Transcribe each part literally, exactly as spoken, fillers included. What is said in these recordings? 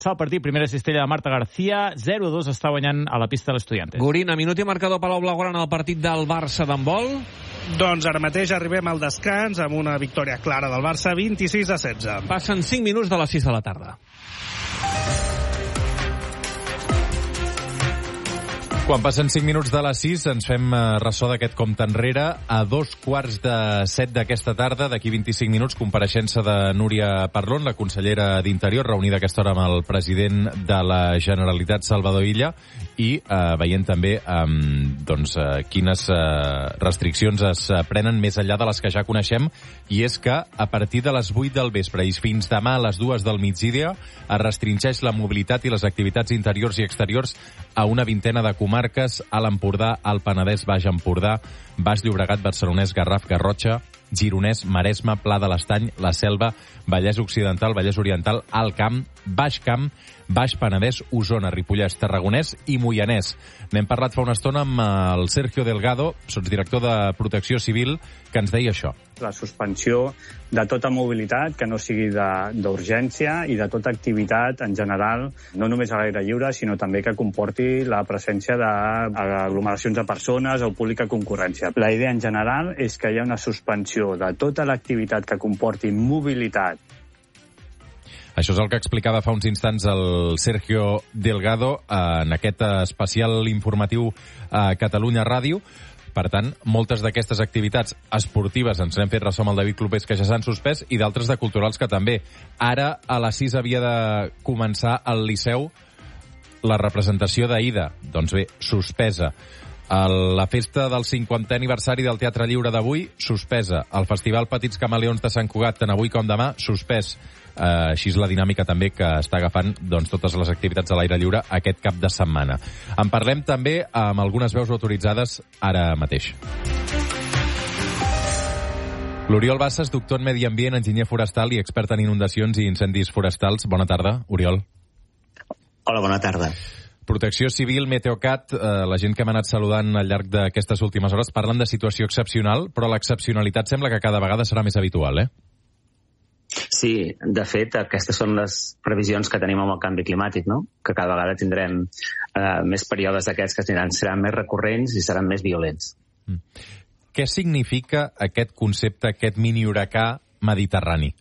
El partit, primera cistella de Marta García, zero a dos està guanyant a la pista de l'Estudiantes. Gorina, minut i marcador Palau Blaugrana en el partit del Barça d'handbol. Doncs ara mateix arribem al descans amb una victòria clara del Barça, vint-i-sis a setze. Passen cinc minuts de les sis de la tarda. Quan passen cinc minuts de les sis ens fem ressò d'aquest compte enrere. A dos quarts de set d'aquesta tarda, d'aquí vint-i-cinc minuts, compareixença de Núria Parlon, la consellera d'Interior, reunida a aquesta hora amb el president de la Generalitat, Salvador Illa, i eh, veient també eh, doncs, eh, quines eh, restriccions es prenen més enllà de les que ja coneixem, i és que a partir de les vuit del vespre i fins demà a les dues del migdia es restringeix la mobilitat i les activitats interiors i exteriors a una vintena de comarques, a l'Empordà, al Penedès, Baix Empordà, Baix Llobregat, Barcelonès, Garraf, Garrotxa, Gironès, Maresme, Pla de l'Estany, la Selva, Vallès Occidental, Vallès Oriental, Alt Camp, Baix Camp, Baix Penedès, Osona, Ripollès, Tarragonès i Moianès. N'hem parlat fa una estona amb el Sergio Delgado, sotsdirector de Protecció Civil, que ens deia això. La suspensió de tota mobilitat que no sigui d'urgència i de tota activitat en general, no només a l'aire lliure, sinó també que comporti la presència d'aglomeracions de persones o pública concurrència. La idea en general és que hi ha una suspensió de tota l'activitat que comporti mobilitat. Això és el que explicava fa uns instants el Sergio Delgado en aquest especial informatiu a Catalunya Ràdio. Per tant, moltes d'aquestes activitats esportives, ens n'hem fet ressò amb el David Clopés, que ja s'han suspès, i d'altres de culturals que també. Ara, a les sis havia de començar al Liceu la representació d'Aida. Doncs bé, suspesa. La festa del cinquantè aniversari del Teatre Lliure d'avui, suspesa. El Festival Petits Camaleons de Sant Cugat, tant avui com demà, suspès. Uh, així és la dinàmica també que està agafant doncs, totes les activitats a l'aire lliure aquest cap de setmana. En parlem també amb algunes veus autoritzades ara mateix. L'Oriol Bassas, doctor en Medi Ambient, enginyer forestal i expert en inundacions i incendis forestals. Bona tarda, Oriol. Hola, bona tarda. Protecció Civil, Meteocat, eh, la gent que m'ha anat saludant al llarg d'aquestes últimes hores parlen de situació excepcional, però l'excepcionalitat sembla que cada vegada serà més habitual, eh? Sí, de fet, aquestes són les previsions que tenim amb el canvi climàtic, no? Que cada vegada tindrem eh, més períodes d'aquests que seran, seran més recurrents i seran més violents. Mm. Què significa aquest concepte, aquest mini huracà mediterrani?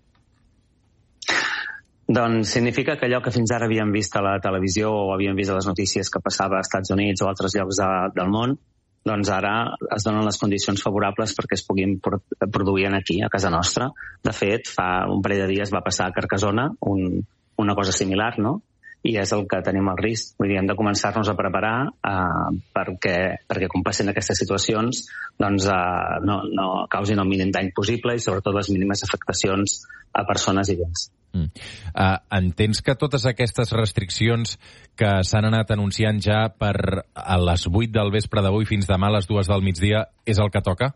Doncs significa que allò que fins ara havíem vist a la televisió o havíem vist a les notícies que passava als Estats Units o altres llocs de, del món, doncs ara es donen les condicions favorables perquè es puguin produir aquí, a casa nostra. De fet, fa un parell de dies va passar a Carcassona un, una cosa similar, no? I és el que tenim al risc. Vull dir, hem de començar-nos a preparar eh, perquè, perquè quan passin aquestes situacions doncs, eh, no, no causin el mínim dany possible i sobretot les mínimes afectacions a persones i béns. Mm. Uh, entens que totes aquestes restriccions que s'han anat anunciant ja per a les vuit del vespre d'avui fins demà a les dues del migdia és el que toca?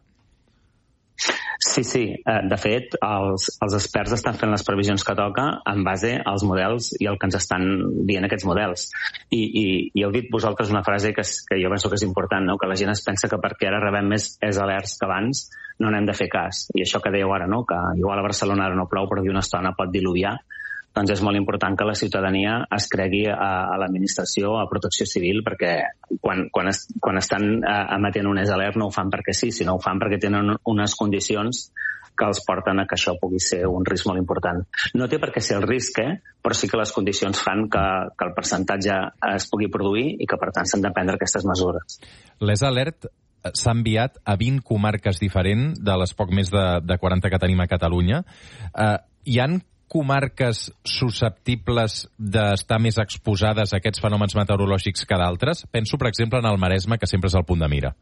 Sí, sí. De fet, els, els experts estan fent les previsions que toca en base als models i el que ens estan dient aquests models. I, i, i heu dit vosaltres una frase que, és, que jo penso que és important, no? Que la gent es pensa que perquè ara rebem més és alerts que abans no n'hem de fer cas. I això que dèieu ara, no? Que igual a Barcelona ara no plou però d'una estona pot diluviar, doncs és molt important que la ciutadania es cregui a, a l'administració, a Protecció Civil, perquè quan, quan, es, quan estan emetent un alert no ho fan perquè sí, sinó ho fan perquè tenen unes condicions que els porten a que això pugui ser un risc molt important. No té per què ser el risc, eh? Però sí que les condicions fan que, que el percentatge es pugui produir i que, per tant, s'han de prendre aquestes mesures. Les alert s'ha enviat a vint comarques diferents de les poc més de, de quaranta que tenim a Catalunya. Uh, hi han comarques susceptibles d'estar més exposades a aquests fenòmens meteorològics que d'altres? Penso, per exemple, en el Maresme, que sempre és el punt de mira.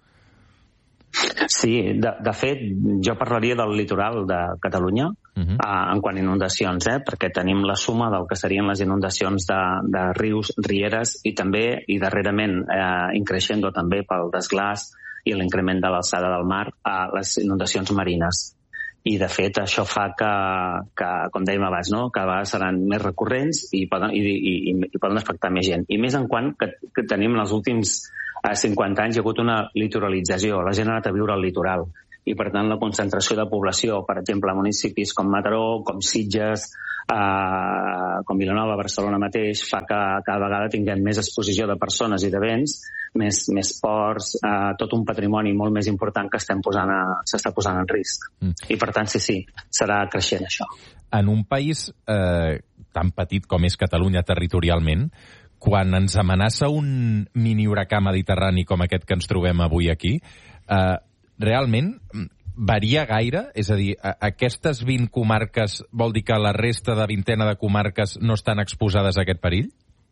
Sí, de, de fet, jo parlaria del litoral de Catalunya uh-huh. eh, en quant a inundacions, eh, perquè tenim la suma del que serien les inundacions de, de rius, rieres i també, i darrerament, eh, increixent també pel desglàs i l'increment de l'alçada del mar, a les inundacions marines. I, de fet, això fa que, que com dèiem abans, no? Cada vegada seran més recurrents i poden, i, i, i, i poden afectar més gent. I més en quant que, que tenim en els últims cinquanta anys hi ha hagut una litoralització. La gent ha anat a viure al litoral. i per tant la concentració de població, per exemple, a municipis com Mataró, com Sitges, eh, com Vilanova, Barcelona mateix, fa que cada vegada tinguem més exposició de persones i de béns, més, més ports, eh, tot un patrimoni molt més important que estem posant a, s'està posant en risc. Mm. I per tant, sí, sí, serà creixent això. En un país eh, tan petit com és Catalunya territorialment, quan ens amenaça un mini huracà mediterrani com aquest que ens trobem avui aquí, eh, realment varia gaire? És a dir, aquestes vint comarques vol dir que la resta de vintena de comarques no estan exposades a aquest perill?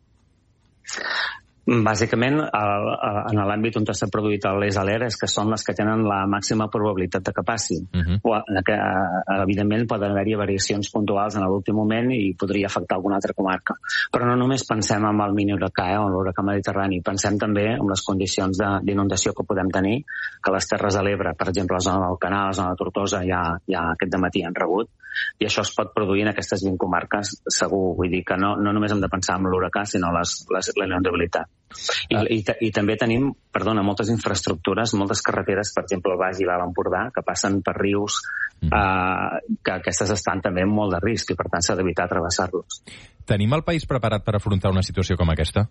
Bàsicament, en l'àmbit on s'ha produït les alertes, que són les que tenen la màxima probabilitat de que passi. Uh-huh. Que, evidentment, poden haver-hi variacions puntuals en l'últim moment i podria afectar alguna altra comarca. Però no només pensem en el mini huracà eh, o en l'huracà mediterrani, pensem també en les condicions d'inundació que podem tenir, que les Terres de l'Ebre, per exemple, la zona del Canal, la zona de Tortosa, ja, ja aquest dematí han rebut, i això es pot produir en aquestes vint comarques segur. Vull dir que no, no només hem de pensar en l'huracà, sinó les, les, la inundabilitat. I, i, I també tenim, perdona, moltes infraestructures, moltes carreteres, per exemple, al Baix i l'Alt Empordà, que passen per rius, mm. eh, que aquestes estan també en molt de risc i, per tant, s'ha d'evitar travessar-los. Tenim el país preparat per afrontar una situació com aquesta?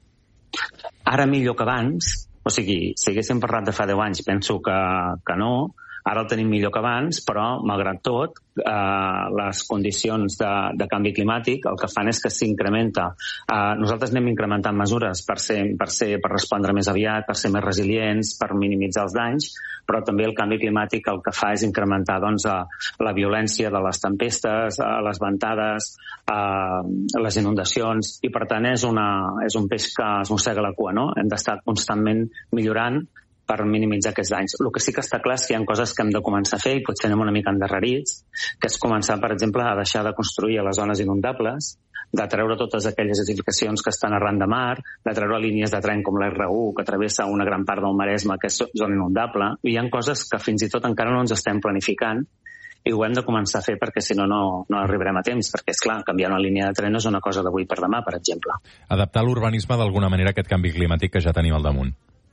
Ara millor que abans. O sigui, si haguéssim parlat de fa deu anys, penso que, que no. Ara el tenim millor que abans, però, malgrat tot, eh, les condicions de, de canvi climàtic el que fan és que s'incrementa. Eh, nosaltres anem incrementant mesures per, ser, per, ser, per respondre més aviat, per ser més resilients, per minimitzar els danys, però també el canvi climàtic el que fa és incrementar doncs, la violència de les tempestes, les ventades, eh, les inundacions, i per tant és, una, és un peix que es mossega la cua, no? Hem d'estar constantment millorant per minimitzar aquests danys. El que sí que està clar és que hi ha coses que hem de començar a fer i potser anem una mica endarrerits, que és començar, per exemple, a deixar de construir a les zones inundables, de treure totes aquelles edificacions que estan arran de mar, de treure línies de tren com l'R u, que travessa una gran part del Maresme, que és zona inundable. I hi ha coses que fins i tot encara no ens estem planificant i ho hem de començar a fer perquè si no, no, no arribarem a temps, perquè, és clar, canviar una línia de tren no és una cosa d'avui per demà, per exemple. Adaptar l'urbanisme d'alguna manera a aquest canvi climàtic que ja tenim al damunt.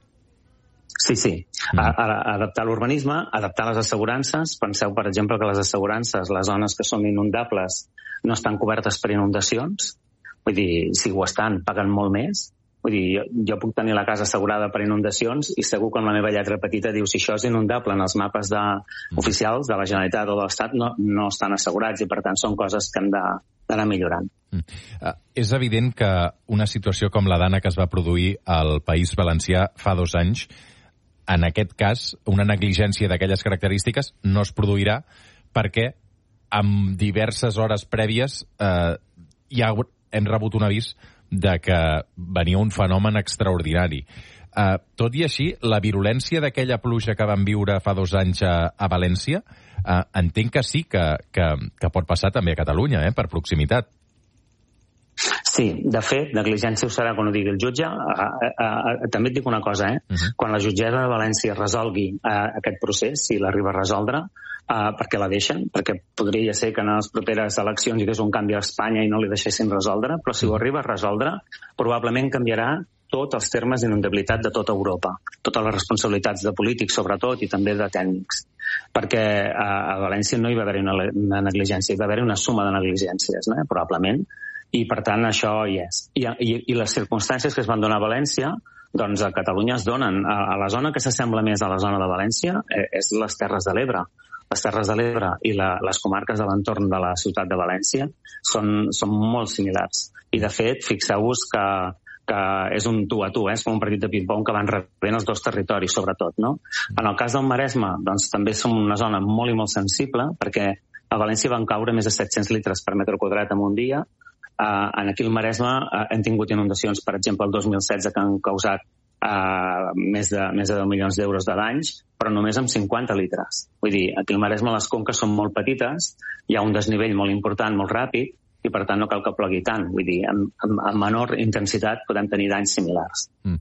Sí, sí. A, a, adaptar l'urbanisme, adaptar les assegurances. Penseu, per exemple, que les assegurances, les zones que són inundables, no estan cobertes per inundacions. Vull dir, si ho estan, paguen molt més. Vull dir, jo, jo puc tenir la casa assegurada per inundacions i segur que en la meva lletra petita diu si això és inundable en els mapes de, oficials de la Generalitat o de l'Estat no, no estan assegurats i, per tant, són coses que hem d'anar millorant. Mm. Uh, és evident que una situació com la d'Anna que es va produir al País Valencià fa dos anys, en aquest cas, una negligència d'aquelles característiques no es produirà perquè amb diverses hores prèvies eh, ja hem rebut un avís de que venia un fenomen extraordinari. Eh, tot i així, la virulència d'aquella pluja que vam viure fa dos anys a, a València, eh, entenc que sí que, que, que pot passar també a Catalunya, eh, per proximitat. Sí, de fet, negligència ho serà quan ho digui el jutge. Uh, uh, uh, també et dic una cosa, eh? Uh-huh. Quan la jutgessa de València resolgui uh, aquest procés, si l'arriba a resoldre, uh, perquè la deixen, perquè podria ser que en les properes eleccions hi hagués un canvi a Espanya i no li deixessin resoldre, però si ho arriba a resoldre, probablement canviarà tots els termes d'inundabilitat de tota Europa, totes les responsabilitats de polítics, sobretot, i també de tècnics. Perquè uh, a València no hi va haver una, una negligència, hi va haver una suma de negligències, eh? Probablement, i per tant això hi és. I, i, i les circumstàncies que es van donar a València, doncs a Catalunya es donen. A, a la zona que s'assembla més a la zona de València eh, és les Terres de l'Ebre. Les Terres de l'Ebre i la, les comarques de l'entorn de la ciutat de València són, són molt similars. I de fet, fixeu-vos que, que és un tu a tu, eh? És com un partit de ping-pong que van rebent els dos territoris, sobretot, no? En el cas del Maresme, doncs també som una zona molt i molt sensible, perquè a València van caure més de set-cents litres per metre quadrat en un dia. Uh, en aquí al Maresme uh, hem tingut inundacions, per exemple, el dos mil setze, que han causat uh, més, de, més de deu milions d'euros de danys, però només amb cinquanta litres. Vull dir, aquí al Maresme les conques són molt petites, hi ha un desnivell molt important, molt ràpid, i per tant no cal que plogui tant. Vull dir, amb, amb, amb menor intensitat podem tenir danys similars. Mm.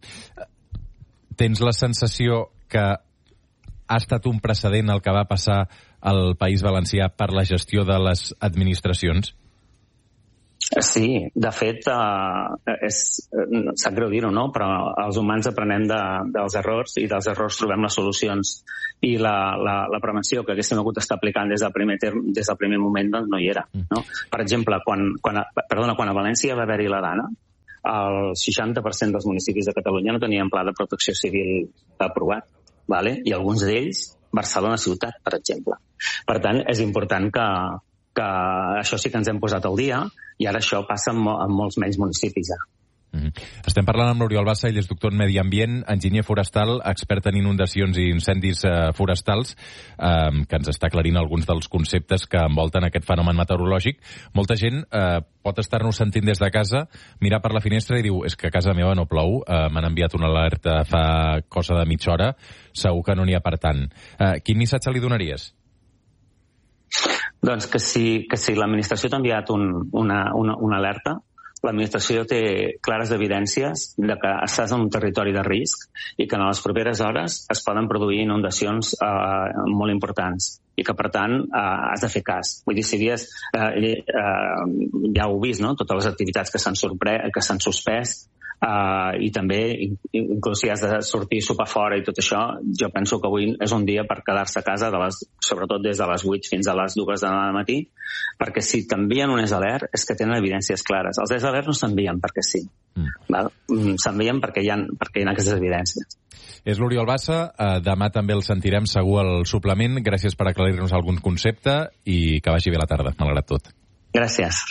Tens la sensació que ha estat un precedent el que va passar al País Valencià per la gestió de les administracions? Sí, de fet, eh, és, sap greu dir-ho, no? Però els humans aprenem de, dels errors i dels errors trobem les solucions. I la, la, la prevenció que haguéssim hagut d'estar aplicant des del primer, term, des del primer moment doncs no hi era. No? Per exemple, quan, quan, a, perdona, quan a València va haver-hi la Dana, el seixanta per cent dels municipis de Catalunya no tenien pla de protecció civil aprovat, vale? I alguns d'ells, Barcelona ciutat, per exemple. Per tant, és important que, que això sí que ens hem posat al dia, i ara això passa en, mo en molts menys municipis ja. Mm-hmm. Estem parlant amb l'Oriol Bassa, ell és doctor en Medi Ambient, enginyer forestal, expert en inundacions i incendis eh, forestals, eh, que ens està aclarint alguns dels conceptes que envolten aquest fenomen meteorològic. Molta gent eh, pot estar-nos sentint des de casa, mirar per la finestra i diu, és que a casa meva no plou, eh, m'han enviat una alerta fa cosa de mitja hora, segur que no n'hi ha per tant. Eh, quin missatge li donaries? Doncs que si, que si l'administració t'ha enviat un, una, una, una alerta, l'administració té clares evidències de que estàs en un territori de risc i que en les properes hores es poden produir inundacions eh, molt importants i que, per tant, eh, has de fer cas. Vull dir, si havies, eh, eh, ja ho heu vist, no?, totes les activitats que s'han que s'han suspès, Uh, i també, inclús si has de sortir a sopar fora i tot això, jo penso que avui és un dia per quedar-se a casa, de les, sobretot des de les vuit fins a les dues de la matí, perquè si t'envien un desalert és que tenen evidències clares. Els desalerts no s'envien perquè sí, mm. s'envien perquè hi ha, perquè hi ha aquestes evidències. És l'Oriol Bassa, uh, demà també el sentirem segur al suplement. Gràcies per aclarir-nos algun concepte i que vagi bé la tarda, malgrat tot. Gràcies.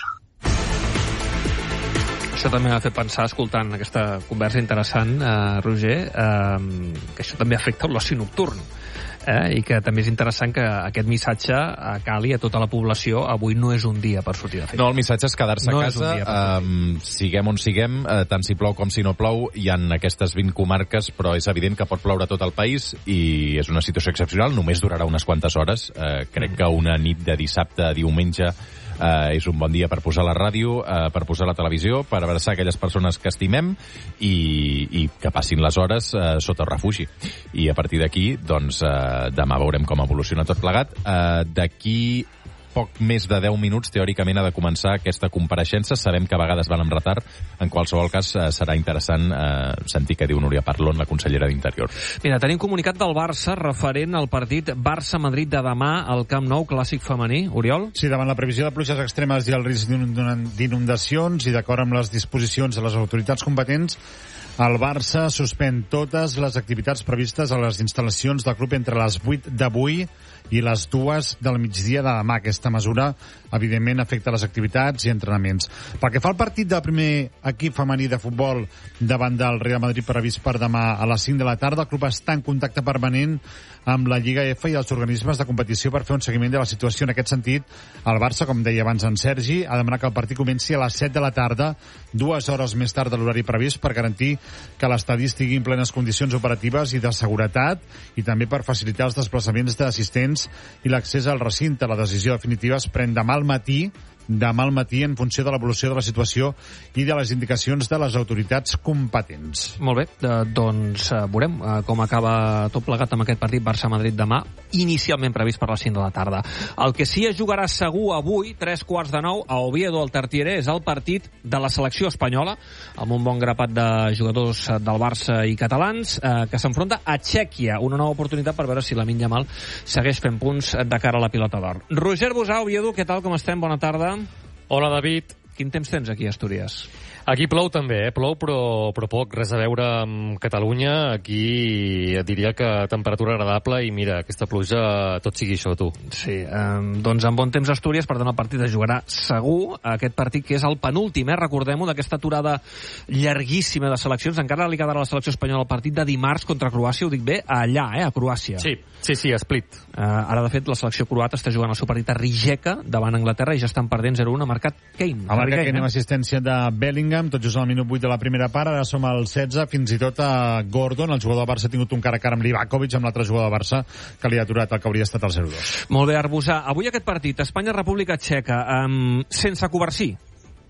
Això també m'ha fet pensar, escoltant aquesta conversa interessant, eh, Roger, eh, que això també afecta l'oci nocturn. Eh, i que també és interessant que aquest missatge cali a tota la població. Avui no és un dia per sortir de feina. No, el missatge és quedar-se no a casa, eh, siguem on siguem, eh, tant si plou com si no plou. Hi ha aquestes vint comarques, però és evident que pot ploure a tot el país i és una situació excepcional, només durarà unes quantes hores. Eh, crec que una nit de dissabte a diumenge Uh, és un bon dia per posar la ràdio, uh, per posar la televisió, per abraçar aquelles persones que estimem i, i que passin les hores uh, sota el refugi. I a partir d'aquí, doncs, uh, demà veurem com evoluciona tot plegat. Uh, D'aquí poc més de deu minuts, teòricament, ha de començar aquesta compareixença. Sabem que a vegades van amb retard. En qualsevol cas, eh, serà interessant eh, sentir què diu Núria Parlon, la consellera d'Interior. Mira, tenim comunicat del Barça referent al partit Barça-Madrid de demà al Camp Nou, clàssic femení. Oriol? Sí, davant la previsió de pluges extremes i el risc d'inundacions i d'acord amb les disposicions de les autoritats competents, el Barça suspèn totes les activitats previstes a les instal·lacions del club entre les vuit d'avui i les dues del migdia de demà. Aquesta mesura, evidentment, afecta les activitats i entrenaments. Pel que fa al partit del primer equip femení de futbol davant del Real Madrid previst per demà a les cinc de la tarda, el club està en contacte permanent amb la Lliga F i els organismes de competició per fer un seguiment de la situació. En aquest sentit, el Barça, com deia abans en Sergi, ha demanat que el partit comenci a les set de la tarda, dues hores més tard de l'horari previst, per garantir que l'estadi estigui en plenes condicions operatives i de seguretat i també per facilitar els desplaçaments d'assistents i l'accés al recinte. La decisió definitiva es pren demà al matí, demà al matí en funció de l'evolució de la situació i de les indicacions de les autoritats competents. Molt bé, eh, doncs eh, veurem eh, com acaba tot plegat amb aquest partit Barça-Madrid demà, inicialment previst per les cinc de la tarda. El que sí es jugarà segur avui, tres quarts de nou, a Oviedo, al Tartiere, és el partit de la selecció espanyola, amb un bon grapat de jugadors del Barça i catalans, eh, que s'enfronta a Txèquia, una nova oportunitat per veure si Lamine Yamal segueix fent punts de cara a la pilota d'or. Roger Bosà, Oviedo, què tal, com estem? Bona tarda. Hola, David. Quin temps tens aquí a Astúries? Aquí plou també, eh? Plou, però, però poc, res a veure amb Catalunya. Aquí diria que temperatura agradable i mira, aquesta pluja, tot sigui això, tu. Sí, eh, doncs amb bon temps a Astúries, per tant el partit es jugarà segur, aquest partit que és el penúltim, eh? Recordem-ho, d'aquesta aturada llarguíssima de seleccions. Encara li quedarà a la selecció espanyola el partit de dimarts contra Croàcia, ho dic bé, allà, eh? A Croàcia. Sí, sí, sí, a Split. Eh, ara, de fet, la selecció croata està jugant el seu partit a Rijeka davant Anglaterra i ja estan perdent zero a un, ha marcat Kane. Ha marcat Kane amb assistència de Bellingham, tot just al minut vuit de la primera part, ara som al setze, fins i tot a Gordon, el jugador del Barça, ha tingut un cara a cara amb Livakovic, amb l'altre jugador del Barça, que li ha aturat el que hauria estat el zero dos. Molt bé, Arbusà. Avui aquest partit, Espanya-República Txeca, um, sense Covarsí.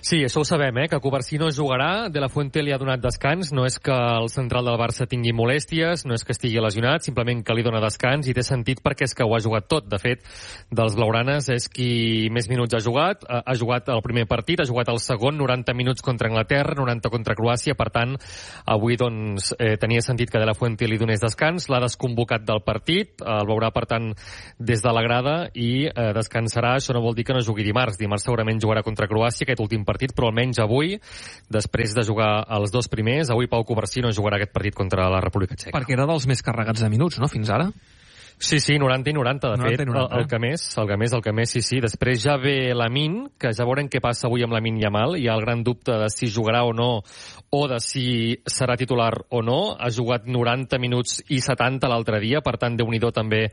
Sí, això ho sabem, eh? que Covarsí no jugarà, De La Fuente li ha donat descans, no és que el central del Barça tingui molèsties, no és que estigui lesionat, simplement que li dona descans, i té sentit perquè és que ho ha jugat tot. De fet, dels blaugranes és qui més minuts ha jugat, ha jugat el primer partit, ha jugat el segon, noranta minuts contra Anglaterra, noranta contra Croàcia, per tant, avui doncs, eh, tenia sentit que De La Fuente li donés descans, l'ha desconvocat del partit, el veurà, per tant, des de la grada i eh, descansarà. Això no vol dir que no jugui dimarts, dimarts segurament jugarà contra Croàcia, aquest últim partit, però almenys avui, després de jugar els dos primers, avui Pau Covarsí no jugarà aquest partit contra la República Txeca. Perquè era dels més carregats de minuts, no?, fins ara? Sí, sí, noranta i noranta, de noranta fet, noranta. El, el que més, el que més, el que més, sí, sí. Després ja ve Lamine, que ja veurem què passa avui amb Lamine Yamal. Hi ha el gran dubte de si jugarà o no, o de si serà titular o no. Ha jugat noranta minuts i setanta l'altre dia, per tant, Déu-n'hi-do també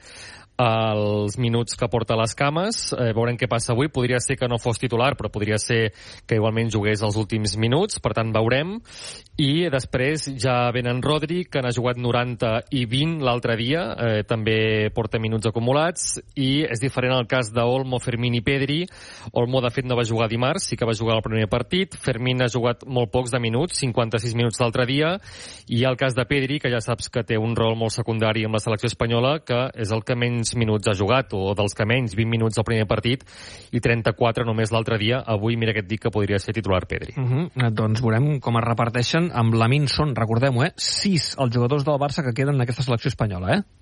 els minuts que porta a les cames. Eh, veurem què passa avui. Podria ser que no fos titular, però podria ser que igualment jugués els últims minuts, per tant, veurem. I després ja venen Rodri, que n'ha jugat noranta i vint l'altre dia, eh, també porta minuts acumulats, i és diferent el cas d'Olmo, Fermín i Pedri. Olmo, de fet, no va jugar dimarts, sí que va jugar el primer partit. Fermín ha jugat molt pocs de minuts, cinquanta-sis minuts l'altre dia, i el cas de Pedri, que ja saps que té un rol molt secundari amb la selecció espanyola, que és el que menys minuts ha jugat, o dels que menys, vint minuts al primer partit i trenta-quatre només l'altre dia. Avui, mira que et dic que podria ser titular Pedri. Uh -huh. Doncs veurem com es reparteixen. Amb Lamine són, recordem-ho, eh, sis els jugadors del Barça que queden en aquesta selecció espanyola, eh?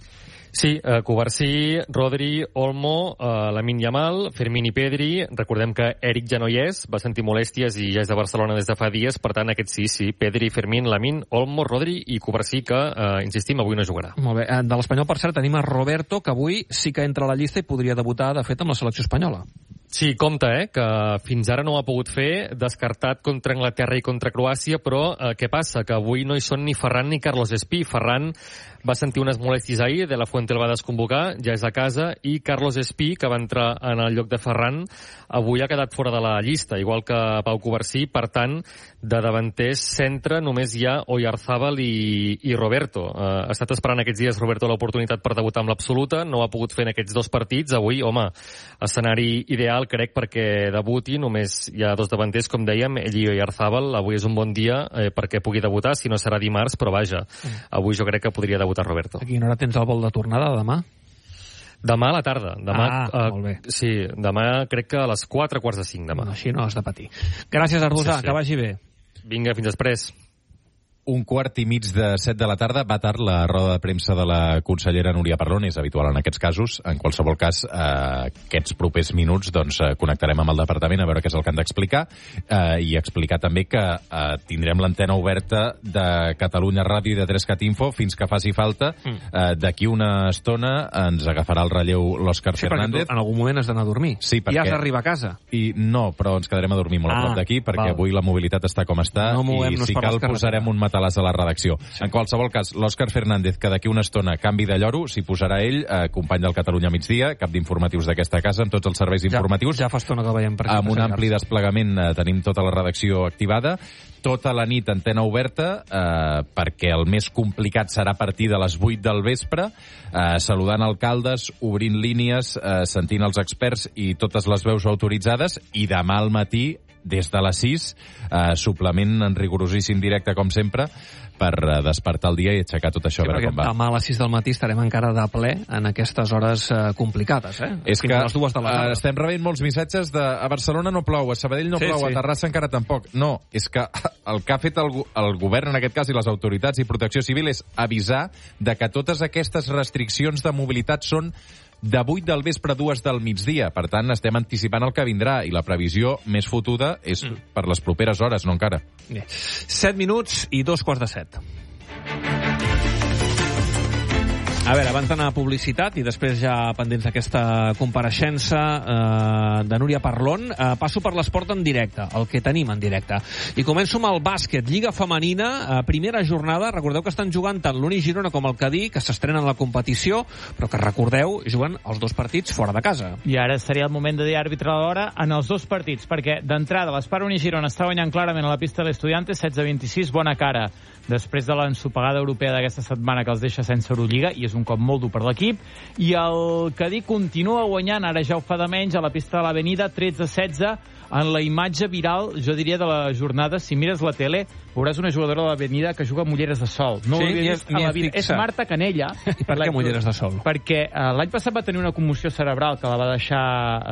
Sí, eh, Covarsí, Rodri, Olmo, eh, Lamine Yamal, Fermín i Pedri. Recordem que Eric ja no hi és, va sentir molèsties i ja és de Barcelona des de fa dies, per tant, aquests sí, sí, Pedri, Fermín, Lamine, Olmo, Rodri i Covarsí, que, eh, insistim, avui no jugarà. Molt bé. De l'Espanyol, per cert, tenim a Roberto, que avui sí que entra a la llista i podria debutar, de fet, amb la selecció espanyola. Sí, compte, eh, que fins ara no ho ha pogut fer, descartat contra Anglaterra i contra Croàcia, però eh, què passa? Que avui no hi són ni Ferran ni Carlos Espí. Ferran va sentir unes molèsties ahir, De La Fuente el va desconvocar, ja és a casa, i Carlos Espí, que va entrar en el lloc de Ferran, avui ha quedat fora de la llista, igual que Pau Covarsí. Per tant, de davanters centre només hi ha Oyarzábal i, i Roberto. Eh, ha estat esperant aquests dies Roberto l'oportunitat per debutar amb l'absoluta, no ho ha pogut fer en aquests dos partits. Avui, home, escenari ideal, crec, perquè debuti. Només hi ha dos davanters, com dèiem, ell i Oyarzábal. Avui és un bon dia eh, perquè pugui debutar, si no serà dimarts, però vaja, avui jo crec que podria debutar Roberto. A quina hora tens el vol de tornada, demà? Demà a la tarda. Demà, ah, uh, molt bé. Sí, demà crec que a les quatre quarts de cinc demà. No, així no has de patir. Gràcies, Arbusà, sí, sí. Que vagi bé. Vinga, fins després. Un quart i mig de set de la tarda va tard la roda de premsa de la consellera Núria Parlon, és habitual en aquests casos. En qualsevol cas, eh, aquests propers minuts doncs, eh, connectarem amb el departament a veure què és el que han d'explicar eh, i explicar també que eh, tindrem l'antena oberta de Catalunya Ràdio i de tres cat info fins que faci falta. Eh, D'aquí una estona ens agafarà el relleu l'Òscar sí, Fernández. En algun moment has d'anar a dormir. Sí, perquè... I has d'arribar a casa. I no, però ens quedarem a dormir molt ah, a prop d'aquí perquè val. Avui la mobilitat està com està no i si cal posarem un matalàs a la redacció. Sí. En qualsevol cas, l'Òscar Fernández, que d'aquí una estona canvi de lloro, s'hi posarà ell, eh, company del Catalunya Migdia, cap d'informatius d'aquesta casa, amb tots els serveis ja, informatius. Ja fa estona que el veiem. Amb un ampli desplegament eh, tenim tota la redacció activada. Tota la nit antena oberta, eh, perquè el més complicat serà a partir de les vuit del vespre, eh, saludant alcaldes, obrint línies, eh, sentint els experts i totes les veus autoritzades, i demà al matí, des de les sis, eh, suplement en rigorosíssim directe, com sempre, per eh, despertar el dia i aixecar tot això, sí, a veure com va. Demà a les sis del matí estarem encara de ple en aquestes hores eh, complicades, eh? És Fins que a les dues de la tarda. Eh, estem rebent molts missatges de a Barcelona no plou, a Sabadell no sí, plou, sí. A Terrassa encara tampoc. No, és que el que ha fet el, el govern, en aquest cas, i les autoritats i Protecció Civil, és avisar de que totes aquestes restriccions de mobilitat són de vuit del vespre a dues del migdia. Per tant, estem anticipant el que vindrà i la previsió més fotuda és mm. per les properes hores, no encara. Bé. Set minuts i dos quarts de set. A veure, abans d'anar a publicitat i després ja pendents d'aquesta compareixença eh, de Núria Parlon, eh, passo per l'esport en directe, el que tenim en directe. I començo amb el bàsquet, Lliga Femenina, eh, primera jornada. Recordeu que estan jugant tant l'Uni Girona com el Cadí, que s'estrenen la competició, però que recordeu, juguen els dos partits fora de casa. I ara seria el moment de dir àrbitre a l'hora en els dos partits, perquè d'entrada l'Espar Uni Girona està guanyant clarament a la pista de l'Estudiantes, setze a vint-i-sis, bona cara, després de l'ensopegada europea d'aquesta setmana que els deixa sense Eurolliga, i és un un cop molt dur per l'equip. I el Cadí continua guanyant, ara ja ho fa de menys, a la pista de l'Avenida, tretze a setze, en la imatge viral, jo diria, de la jornada. Si mires la tele, veuràs una jugadora de l'Avenida que juga amb ulleres de sol. No sí, ho havia vist a la vida. És Marta Canella. I per què amb ulleres de sol? Perquè uh, l'any passat va tenir una commoció cerebral que la va deixar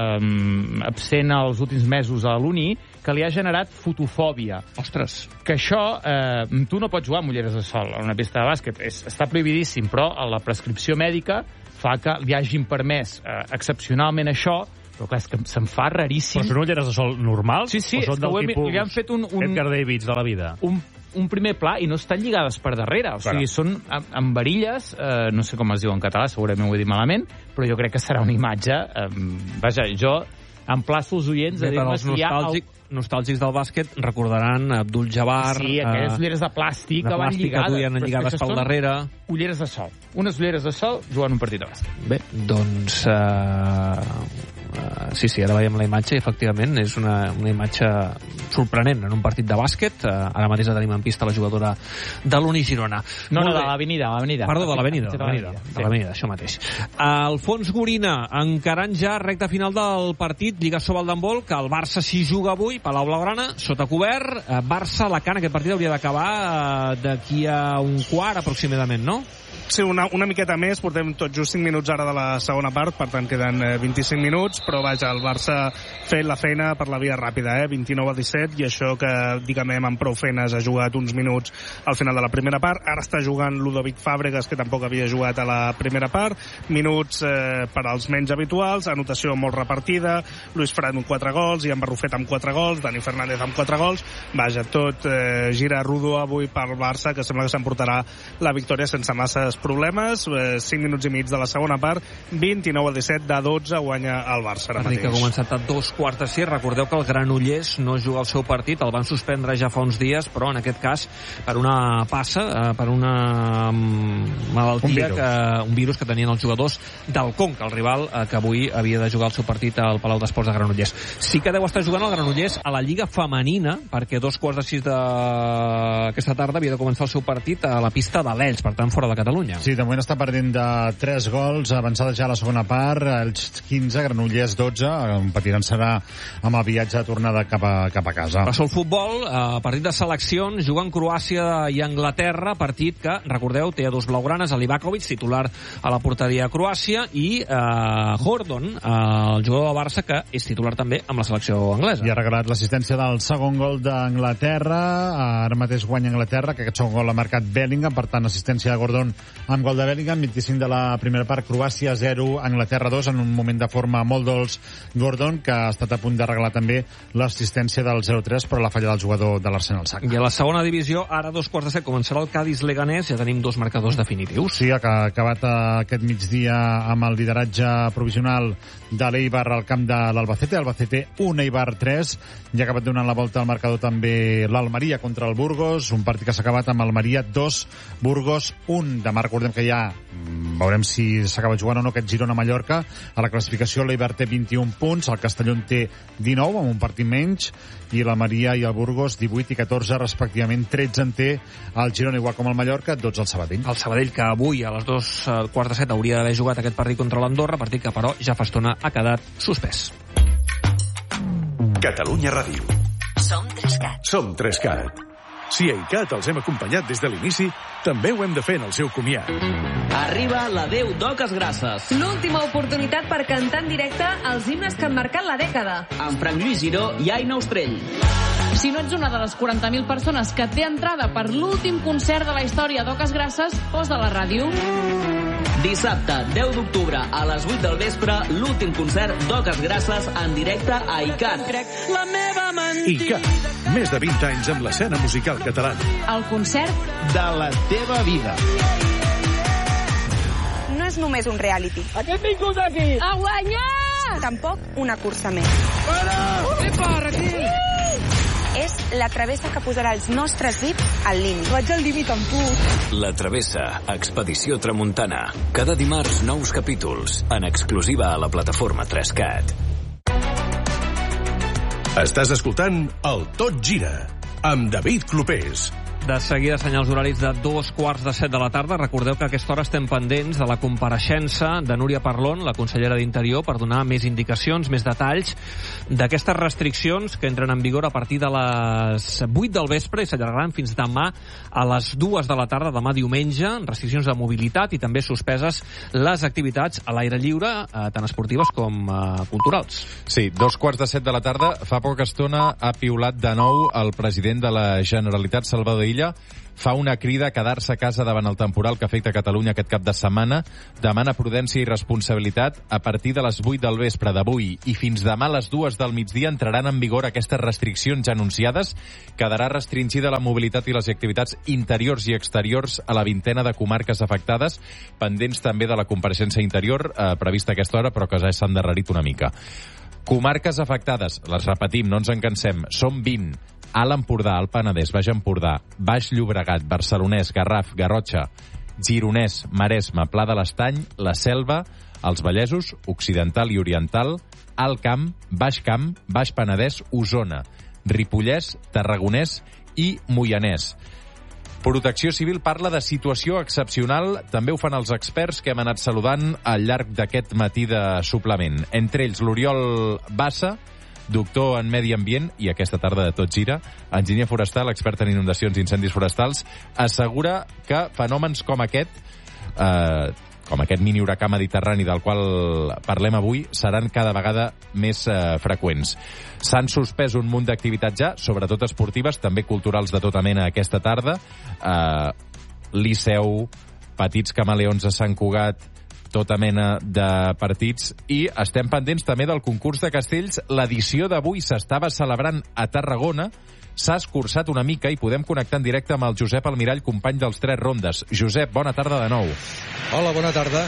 um, absent els últims mesos a l'Uni, que li ha generat fotofòbia. Ostres. Que això, eh, tu no pots jugar amb ulleres de sol a una pista de bàsquet. És, està prohibidíssim, però la prescripció mèdica fa que li hagin permès eh, excepcionalment això, però clar, és que se'm fa raríssim. Però són ulleres de sol normals? Sí, sí, o són del hem, tipus li han fet un, un, Edgar Davids de la vida? Un, un primer pla i no estan lligades per darrere. O sigui, són amb, amb varilles, eh, no sé com es diu en català, segurament ho he dit malament, però jo crec que serà una imatge... Eh, vaja, jo emplaço els oients a dir-me si hi ha... El... nostàlgics del bàsquet recordaran Abdul Jabbar... Sí, aquelles uh, ulleres de plàstic de que van plàstic lligades. Que duien lligades pel darrere. Ulleres de sol. Unes ulleres de sol jugant un partit de bàsquet. Bé, doncs... Uh, uh, sí, sí, ara veiem la imatge i efectivament és una, una imatge sorprenent en un partit de bàsquet. Uh, ara mateix la tenim en pista la jugadora de l'Uni Girona. No, no, de l'Avenida, l'Avenida. Perdó, de l'Avenida, de l'Avenida, de l'Avenida, això mateix. Alfons Gorina, encarant ja recta final del partit, Lliga Sobal d'handbol, que el Barça s'hi juga avui, Palau Blaugrana, sota cobert. Barça-Alacant, aquest partit hauria d'acabar d'aquí a un quart aproximadament, no? Sí, una, una miqueta més, portem tot just cinc minuts ara de la segona part, per tant queden eh, vint-i-cinc minuts, però vaja, el Barça fent la feina per la via ràpida, eh? vint-i-nou a disset, i això que, diguem, amb prou feines ha jugat uns minuts al final de la primera part. Ara està jugant Ludovic Fàbregas, que tampoc havia jugat a la primera part, minuts eh, per als menys habituals, anotació molt repartida, Luis Fran amb quatre gols, Ian Barrufet amb quatre gols, Dani Fernández amb quatre gols, vaja, tot eh, gira rodó avui per Barça, que sembla que s'emportarà la victòria sense masses problemes. eh, cinc minuts i mig de la segona part, vint-i-nou a disset, de dotze guanya el Barça ara mateix. Que ha començat a dos quarts de sis. Recordeu que el Granollers no juga el seu partit, el van suspendre ja fa uns dies, però en aquest cas per una passa, eh, per una malaltia, un virus. Que, un virus que tenien els jugadors del Conca, el rival eh, que avui havia de jugar el seu partit al Palau d'Esports de Granollers. Sí que deu estar jugant el Granollers a la Lliga Femenina, perquè dos quarts de sis d'aquesta tarda havia de començar el seu partit a la pista de l'Elx, per tant fora de Catalunya. Sí, de moment està perdent de tres gols, avançada ja a la segona part, Elx quinze, Granollers dotze, un patiran serà amb el viatge de tornada cap a, cap a casa. Passa el futbol, eh, partit de seleccions, juguen Croàcia i Anglaterra, partit que, recordeu, té a dos blaugranes, a Livakovic, titular a la porteria a Croàcia, i eh, Gordon, eh, el jugador del Barça, que és titular també amb la selecció anglesa. I ha regalat l'assistència del segon gol d'Anglaterra, ara mateix guanya Anglaterra, que aquest segon gol l'ha marcat Bellingham, per tant, assistència de Gordon amb gol de Bellingham, vint-i-cinc de la primera part, Croàcia zero, Anglaterra dos, en un moment de forma molt dolç Gordon, que ha estat a punt de regalar també l'assistència del zero tres, però la falla del jugador de l'Arsenal Saka. I a la segona divisió, ara dos quarts de set, començarà el Cádiz-Leganés, ja tenim dos marcadors definitius. Sí, ha acabat aquest migdia amb el lideratge provisional de l'Eibar al camp de l'Albacete, Albacete un, Eibar tres, i ha acabat donant la volta al marcador també l'Almeria contra el Burgos, un partit que s'ha acabat amb Almeria dos, Burgos un. Demà recordem que ja veurem si s'acaba jugant o no aquest Girona-Mallorca. A la classificació l'Eibar té vint-i-un punts, el Castelló en té dinou, amb un partit menys, i l'Almeria i el Burgos divuit i catorze respectivament, tretze en té el Girona, igual com el Mallorca, dotze el Sabadell. El Sabadell, que avui a les dos quarts de set hauria d'haver jugat aquest partit contra l'Andorra, partit que però ja fa estona ha quedat suspès. Catalunya Ràdio. Som Trescat. Som Trescat. Si a ICAT els hem acompanyat des de l'inici, també ho hem de fer en el seu comiat. Arriba la Déu d'Oques Grasses. L'última oportunitat per cantar en directe els himnes que han marcat la dècada. Amb Frank Lluís Giró i Aina Ostrell. Si no ets una de les quaranta mil persones que té entrada per l'últim concert de la història d'Oques Grasses, posa la ràdio. Dissabte, deu d'octubre, a les vuit del vespre, l'últim concert d'Oques Grasses en directe a ICAT. La meva mentida. ICAT, més de vint anys amb l'escena musical catalana. El concert de la teva vida. No és només un reality. A què hem vingut aquí? A guanyar! Tampoc una cursa més. Para! Epa, Raquel! És la travessa que posarà els nostres dits al límit. Vaig al límit amb tu. La Travessa, Expedició Tramuntana. Cada dimarts nous capítols, en exclusiva a la plataforma Trescat. Estàs escoltant El Tot Gira, amb David Clopés, De seguida, senyals horaris de dos quarts de set de la tarda. Recordeu que a aquesta hora estem pendents de la compareixença de Núria Parlon, la consellera d'Interior, per donar més indicacions, més detalls d'aquestes restriccions que entren en vigor a partir de les vuit del vespre i s'allargaran fins demà a les dues de la tarda, demà diumenge, restriccions de mobilitat i també suspeses les activitats a l'aire lliure, eh, tant esportives com eh, culturals. Sí, dos quarts de set de la tarda. Fa poca estona ha piulat de nou el president de la Generalitat, Salvador Illa, fa una crida a quedar-se a casa davant el temporal que afecta Catalunya aquest cap de setmana, demana prudència i responsabilitat. A partir de les vuit del vespre d'avui i fins demà a les dues del migdia entraran en vigor aquestes restriccions ja anunciades. Quedarà restringida la mobilitat i les activitats interiors i exteriors a la vintena de comarques afectades, pendents també de la compareixença interior eh, prevista a aquesta hora, però que ja s'ha endarrerit una mica. Comarques afectades, les repetim, no ens en cansem, són vint. Alt Empordà, Alt Penedès, Baix Empordà, Baix Llobregat, Barcelonès, Garraf, Garrotxa, Gironès, Maresme, Pla de l'Estany, la Selva, els Vallesos, Occidental i Oriental, Alt Camp, Baix Camp, Baix Penedès, Osona, Ripollès, Tarragonès i Moianès. Protecció Civil parla de situació excepcional. També ho fan els experts que hem anat saludant al llarg d'aquest matí de suplement. Entre ells l'Oriol Bassa, doctor en Medi Ambient, i aquesta tarda de Tot Gira, enginyer forestal, expert en inundacions i incendis forestals, assegura que fenòmens com aquest, eh, com aquest mini huracà mediterrani del qual parlem avui, seran cada vegada més eh, freqüents. S'han suspès un munt d'activitats ja, sobretot esportives, també culturals de tota mena aquesta tarda. Eh, Liceu, petits camaleons a Sant Cugat, tota mena de partits, i estem pendents també del concurs de castells. L'edició d'avui s'estava celebrant a Tarragona, s'ha escurçat una mica i podem connectar en directe amb el Josep Almirall, company dels Tres Rondes. Josep, bona tarda de nou. Hola, bona tarda.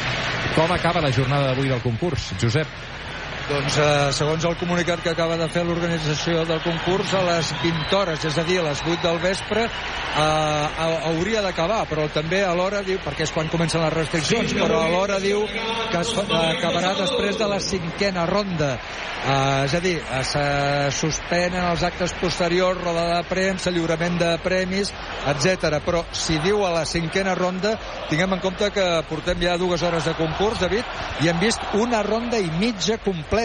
Com acaba la jornada d'avui del concurs, Josep? Doncs, eh, segons el comunicat que acaba de fer l'organització del concurs, a les vint hores, és a dir, a les vuit del vespre, eh, hauria d'acabar, però també alhora diu, perquè és quan comencen les restriccions, però alhora diu que es acabarà després de la cinquena ronda. Eh, és a dir, eh, se suspenen els actes posteriors, roda de premsa, lliurament de premis, etcètera. Però si diu a la cinquena ronda, tinguem en compte que portem ja dues hores de concurs, David, i hem vist una ronda i mitja completa.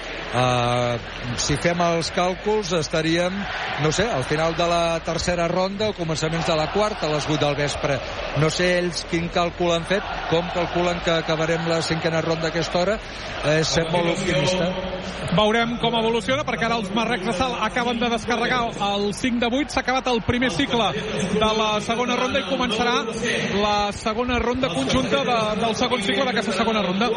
Uh, si fem els càlculs estaríem, no sé, al final de la tercera ronda o començaments de la quarta a les vuit del vespre. No sé ells quin càlcul han fet, com calculen que acabarem la cinquena ronda a aquesta hora. És ser molt optimista. Veurem com evoluciona, perquè ara els marrecs de salt acaben de descarregar el cinc de vuit. S'ha acabat el primer cicle de la segona ronda i començarà la segona ronda conjunta de, del segon cicle d'aquesta segona ronda.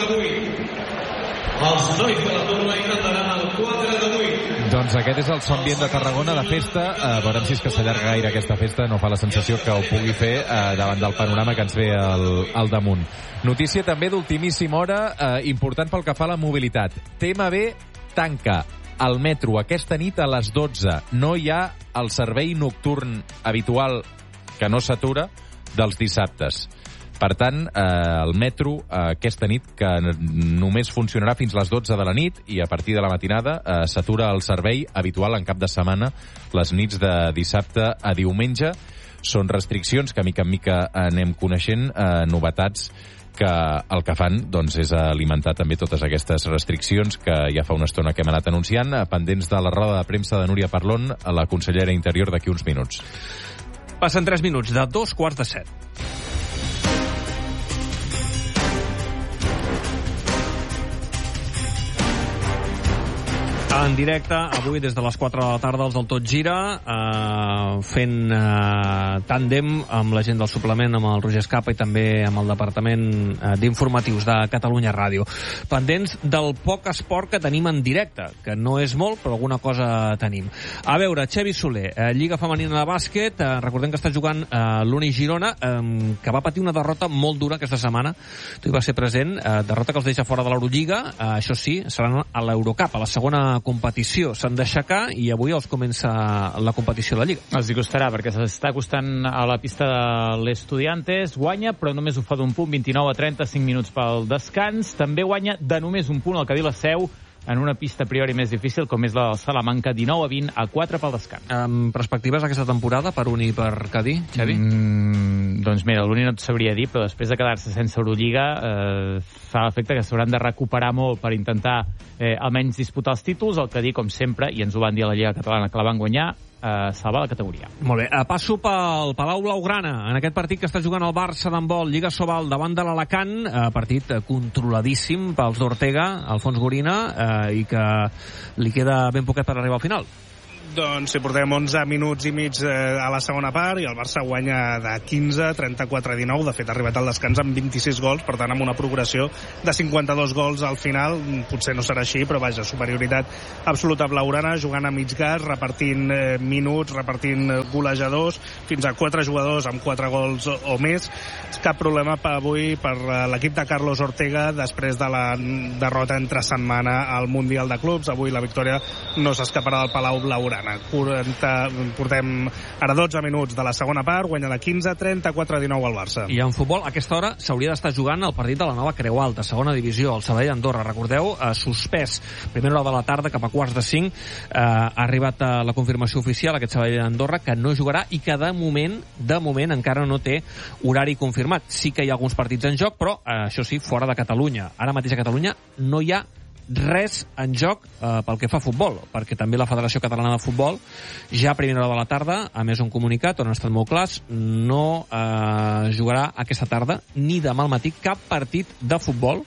Els nois de la turma intentaran el quatre de vuit. Doncs aquest és el so ambient de Tarragona, de festa. Uh, veurem si és que s'allarga gaire aquesta festa. No fa la sensació que ho pugui fer uh, davant del panorama que ens ve al, al damunt. Notícia també d'ultimíssima hora, uh, important pel que fa a la mobilitat. T M B tanca el metro aquesta nit a les dotze. No hi ha el servei nocturn habitual, que no s'atura, dels dissabtes. Per tant, eh, el metro eh, aquesta nit, que només funcionarà fins les dotze de la nit, i a partir de la matinada eh, s'atura el servei habitual en cap de setmana, les nits de dissabte a diumenge. Són restriccions que mica en mica anem coneixent, eh, novetats que el que fan doncs, és alimentar també totes aquestes restriccions que ja fa una estona que hem anat anunciant, pendents de la roda de premsa de Núria Parlon, a la consellera Interior, d'aquí uns minuts. Passen tres minuts de dos quarts de set. En directe, avui des de les quatre de la tarda, els del Tot Gira, eh, fent eh, tàndem amb la gent del suplement, amb el Roger Escapa i també amb el Departament eh, d'Informatius de Catalunya Ràdio. Pendents del poc esport que tenim en directe, que no és molt, però alguna cosa tenim. A veure, Xevi Soler, eh, Lliga Femenina de Bàsquet, eh, recordem que està jugant eh, l'Uni Girona, eh, que va patir una derrota molt dura aquesta setmana. Tu hi vas ser present, eh, derrota que els deixa fora de l'Eurolliga, eh, això sí, seran a l'Eurocup, a la segona competició. S'han d'aixecar i avui els comença la competició de la Lliga. Els hi costarà, perquè s'està acostant a la pista de l'Estudiantes. Guanya, però només ho fa d'un punt, vint-i-nou a trenta, cinc minuts pel descans. També guanya de només un punt el Cadí la Seu en una pista a priori més difícil com és la del Salamanca, dinou a vint a quatre pel descans. Amb perspectives aquesta temporada per Uni i per Cadí, Xavi? Mm, doncs mira, l'Uni no et sabria dir, però després de quedar-se sense Eurolliga eh, fa l'efecte que s'hauran de recuperar molt per intentar eh, almenys disputar els títols. El Cadí, com sempre, i ens ho van dir a la Lliga Catalana que la van guanyar, eh, salvar la categoria. Molt bé, uh, passo pel Palau Blaugrana, en aquest partit que està jugant el Barça d'handbol, Lliga Sobal davant de l'Alacant, uh, partit uh, controladíssim pels d'Ortega, Alfons Gorina, uh, i que li queda ben poquet per arribar al final. Doncs si portem onze minuts i mig eh, a la segona part i el Barça guanya de quinze, trenta-quatre a dinou. De fet, ha arribat al descans amb vint-i-sis gols, per tant, amb una progressió de cinquanta-dos gols al final. Potser no serà així, però vaja, superioritat absoluta blaugrana, jugant a mig gas, repartint eh, minuts, repartint eh, golejadors, fins a quatre jugadors amb quatre gols o, o més. Cap problema per avui per eh, l'equip de Carlos Ortega després de la derrota entre setmana al Mundial de Clubs. Avui la victòria no s'escaparà del Palau Blaugrana. quaranta, portem ara dotze minuts de la segona part, guanya de quinze, trenta-quatre a dinou al Barça. I en futbol, a aquesta hora s'hauria d'estar jugant el partit de la nova Creu Alta, segona divisió, el Sabadell Andorra, recordeu, eh, suspès, primera hora de la tarda cap a quarts de cinc, eh, ha arribat a la confirmació oficial aquest Sabadell Andorra que no jugarà i que de moment de moment encara no té horari confirmat. Sí que hi ha alguns partits en joc, però eh, això sí, fora de Catalunya. Ara mateix a Catalunya no hi ha res en joc eh, pel que fa a futbol, perquè també la Federació Catalana de Futbol ja a primera hora de la tarda ha més un comunicat on ha estat molt clars, no eh, jugarà aquesta tarda ni demà al matí cap partit de futbol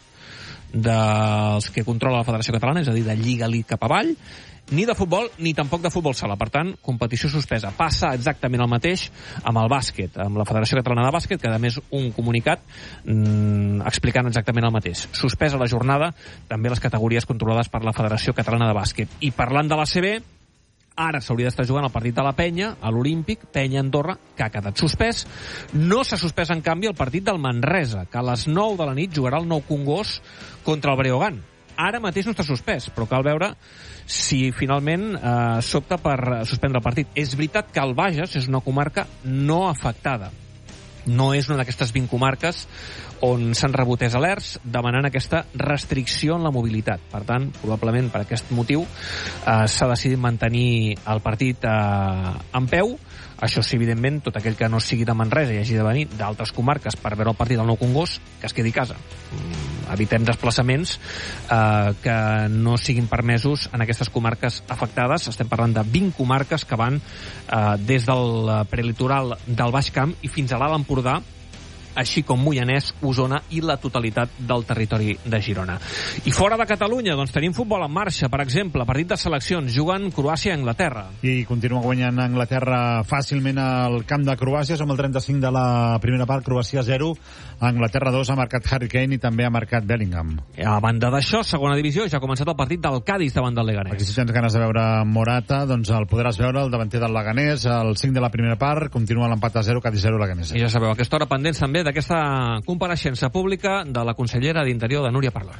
dels que controla la Federació Catalana, és a dir, de Lliga Elite cap avall, ni de futbol ni tampoc de futbol sala. Per tant, competició suspesa. Passa exactament el mateix amb el bàsquet, amb la Federació Catalana de Bàsquet, que a més un comunicat mmm, explicant exactament el mateix. Suspesa la jornada, també les categories controlades per la Federació Catalana de Bàsquet. I parlant de la C B, ara s'hauria d'estar jugant el partit de la Penya, a l'Olímpic, Penya-Andorra, que ha quedat suspès. No s'ha suspès, en canvi, el partit del Manresa, que a les nou de la nit jugarà el Nou Congost contra el Breogán. Ara mateix no està suspès, però cal veure si finalment eh, s'opta per suspendre el partit. És veritat que el Bages és una comarca no afectada. No és una d'aquestes vint comarques on s'han rebut alerts demanant aquesta restricció en la mobilitat. Per tant, probablement per aquest motiu eh, s'ha decidit mantenir el partit eh, en peu. Això sí, evidentment, tot aquell que no sigui de Manresa i hagi de venir d'altres comarques per veure el partit del Nou Congost, que es quedi a casa. Evitem desplaçaments eh, que no siguin permesos en aquestes comarques afectades. Estem parlant de vint comarques que van eh, des del prelitoral del Baix Camp i fins a l'Alt Empordà, així com Moianès, Osona i la totalitat del territori de Girona. I fora de Catalunya, doncs tenim futbol en marxa, per exemple, partit de seleccions, juguen Croàcia i Anglaterra. I continua guanyant Anglaterra fàcilment al camp de Croàcia, som el trenta-cinc de la primera part, Croàcia zero, Anglaterra dos, ha marcat Harry Kane i també ha marcat Bellingham. I a banda d'això, segona divisió, ja ha començat el partit del Cádiz davant del Leganés. Aquí si tens ganes de veure Morata, doncs el podràs veure, el davanter del Leganés, el cinc de la primera part, continua l'empat a zero, Cádiz zero, Leganés. I ja sabeu, a aquesta hora pendents també d'aquesta compareixença pública de la consellera d'Interior, de Núria Parlon.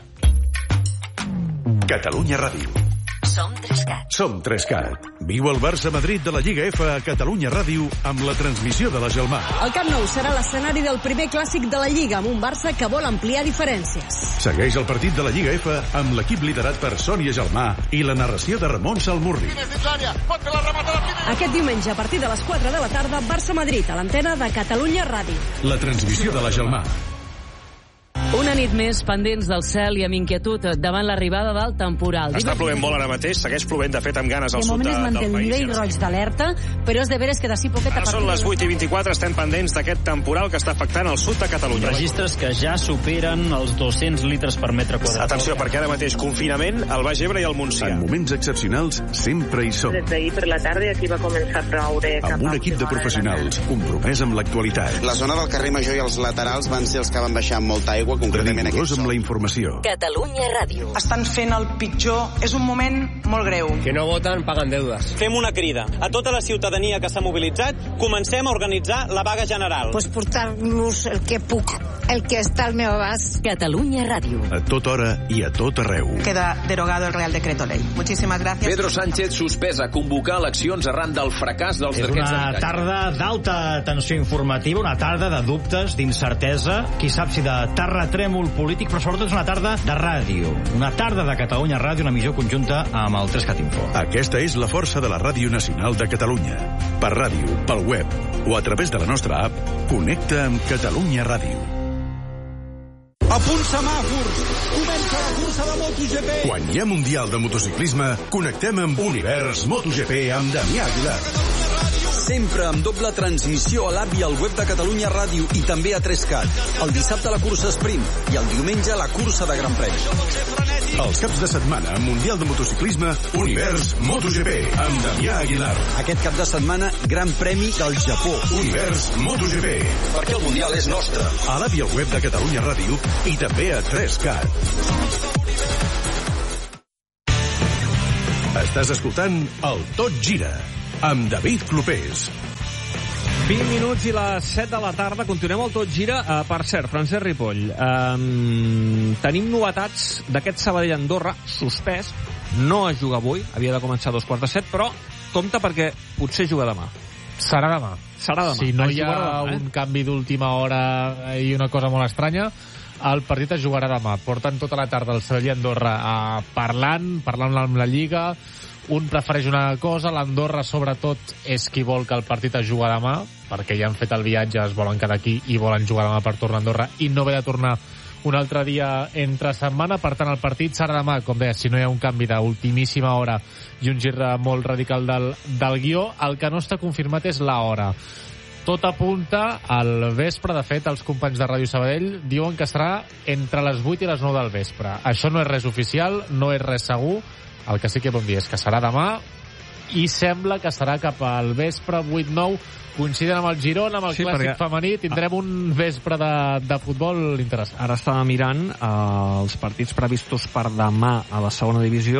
Catalunya Ràdio. Som Trescat. Som Trescat. Viu el Barça-Madrid de la Lliga F a Catalunya Ràdio amb la transmissió de la Gelmar. El Camp Nou serà l'escenari del primer clàssic de la Lliga, amb un Barça que vol ampliar diferències. Segueix el partit de la Lliga F amb l'equip liderat per Sònia Gelmar i la narració de Ramon Salmurri. Aquest diumenge, a partir de les quatre de la tarda, Barça-Madrid, a l'antena de Catalunya Ràdio. La transmissió de la Gelmar. Una nit més pendents del cel i amb inquietud davant l'arribada del temporal. Està plovent molt ara mateix, segueix plovent de fet amb ganes al sud de, del país. De moment es manté el nivell roig d'alerta, però és de veres que d'ací poquet... Ara són les vuit i vint-i-quatre, estem pendents d'aquest temporal que està afectant el sud de Catalunya. Registres que ja superen els dos-cents litres per metre quadrat. Atenció, perquè ara mateix confinament al Baix Ebre i al Montsià. En moments excepcionals sempre hi som. Des d'ahir per la tarda aquí va començar a ploure. Amb un equip de professionals compromès amb l'actualitat. La zona del carrer Major i els laterals van ser els que van baixar amb molta aigua, concretament aquest amb la informació. Catalunya Ràdio. Estan fent el pitjor. És un moment molt greu. Si no voten, paguen deudes. Fem una crida a tota la ciutadania que s'ha mobilitzat. Comencem a organitzar la vaga general. Pues portar-los el que puc, el que està al meu abast. Catalunya Ràdio. A tota hora i a tot arreu. Queda derogado el Real Decreto Ley. Muchísimas gracias. Pedro Sánchez suspesa convocar eleccions arran del fracàs dels decrets sanitaris. És una tarda d'alta tensió informativa, una tarda de dubtes, d'incertesa. Qui sap si de terra trèmol polític, però sobretot és una tarda de ràdio. Una tarda de Catalunya Ràdio, una missió conjunta amb el tres cat Info. Aquesta és la força de la Ràdio Nacional de Catalunya. Per ràdio, pel web o a través de la nostra app, connecta amb Catalunya Ràdio. A punt semàfors! Comença la cursa de MotoGP! Quan hi ha Mundial de Motociclisme, connectem amb Univers MotoGP amb Damià Aguilar. Sempre amb doble transmissió a l'app i al web de Catalunya Ràdio i també a tres cat. El dissabte la cursa sprint i el diumenge la cursa de Gran Premi. Els caps de setmana amb Mundial de Motociclisme, Univers MotoGP amb Damià Aguilar. Aquest cap de setmana, Gran Premi del Japó. Univers MotoGP. Perquè el Mundial és nostre. A l'app i al web de Catalunya Ràdio i també a tres cat. Estàs escoltant el Tot Gira amb David Clopés. vint minuts i les set de la tarda. Continuem el Tot Gira. Uh, per cert, Francesc Ripoll, um, tenim novetats d'aquest Sabadell-Andorra suspès. No es juga avui, havia de començar a dos quarts de set, però compta perquè potser juga demà. Serà demà. Serà demà. Si no es hi ha demà, eh? un canvi d'última hora i una cosa molt estranya, el partit es jugarà demà. Porten tota la tarda el Sabadell-Andorra uh, parlant, parlant amb la Lliga. Un prefereix una cosa, l'Andorra sobretot és qui vol que el partit es juga demà, perquè ja han fet el viatge, es volen quedar aquí i volen jugar demà per tornar a Andorra i no haver de tornar un altre dia entre setmana. Per tant, el partit serà demà, com deia, si no hi ha un canvi d'ultimíssima hora i un gir molt radical del, del guió. El que no està confirmat és l'hora. Tot apunta al vespre. De fet, els companys de Ràdio Sabadell diuen que serà entre les vuit i les nou del vespre. Això no és res oficial, no és res segur. El que sí que podem dir és que serà demà i sembla que serà cap al vespre, vuit nou, coincident amb el Girona, amb el sí, clàssic perquè... femení, tindrem un vespre de, de futbol interessant. Ara estava mirant eh, els partits previstos per demà a la segona divisió.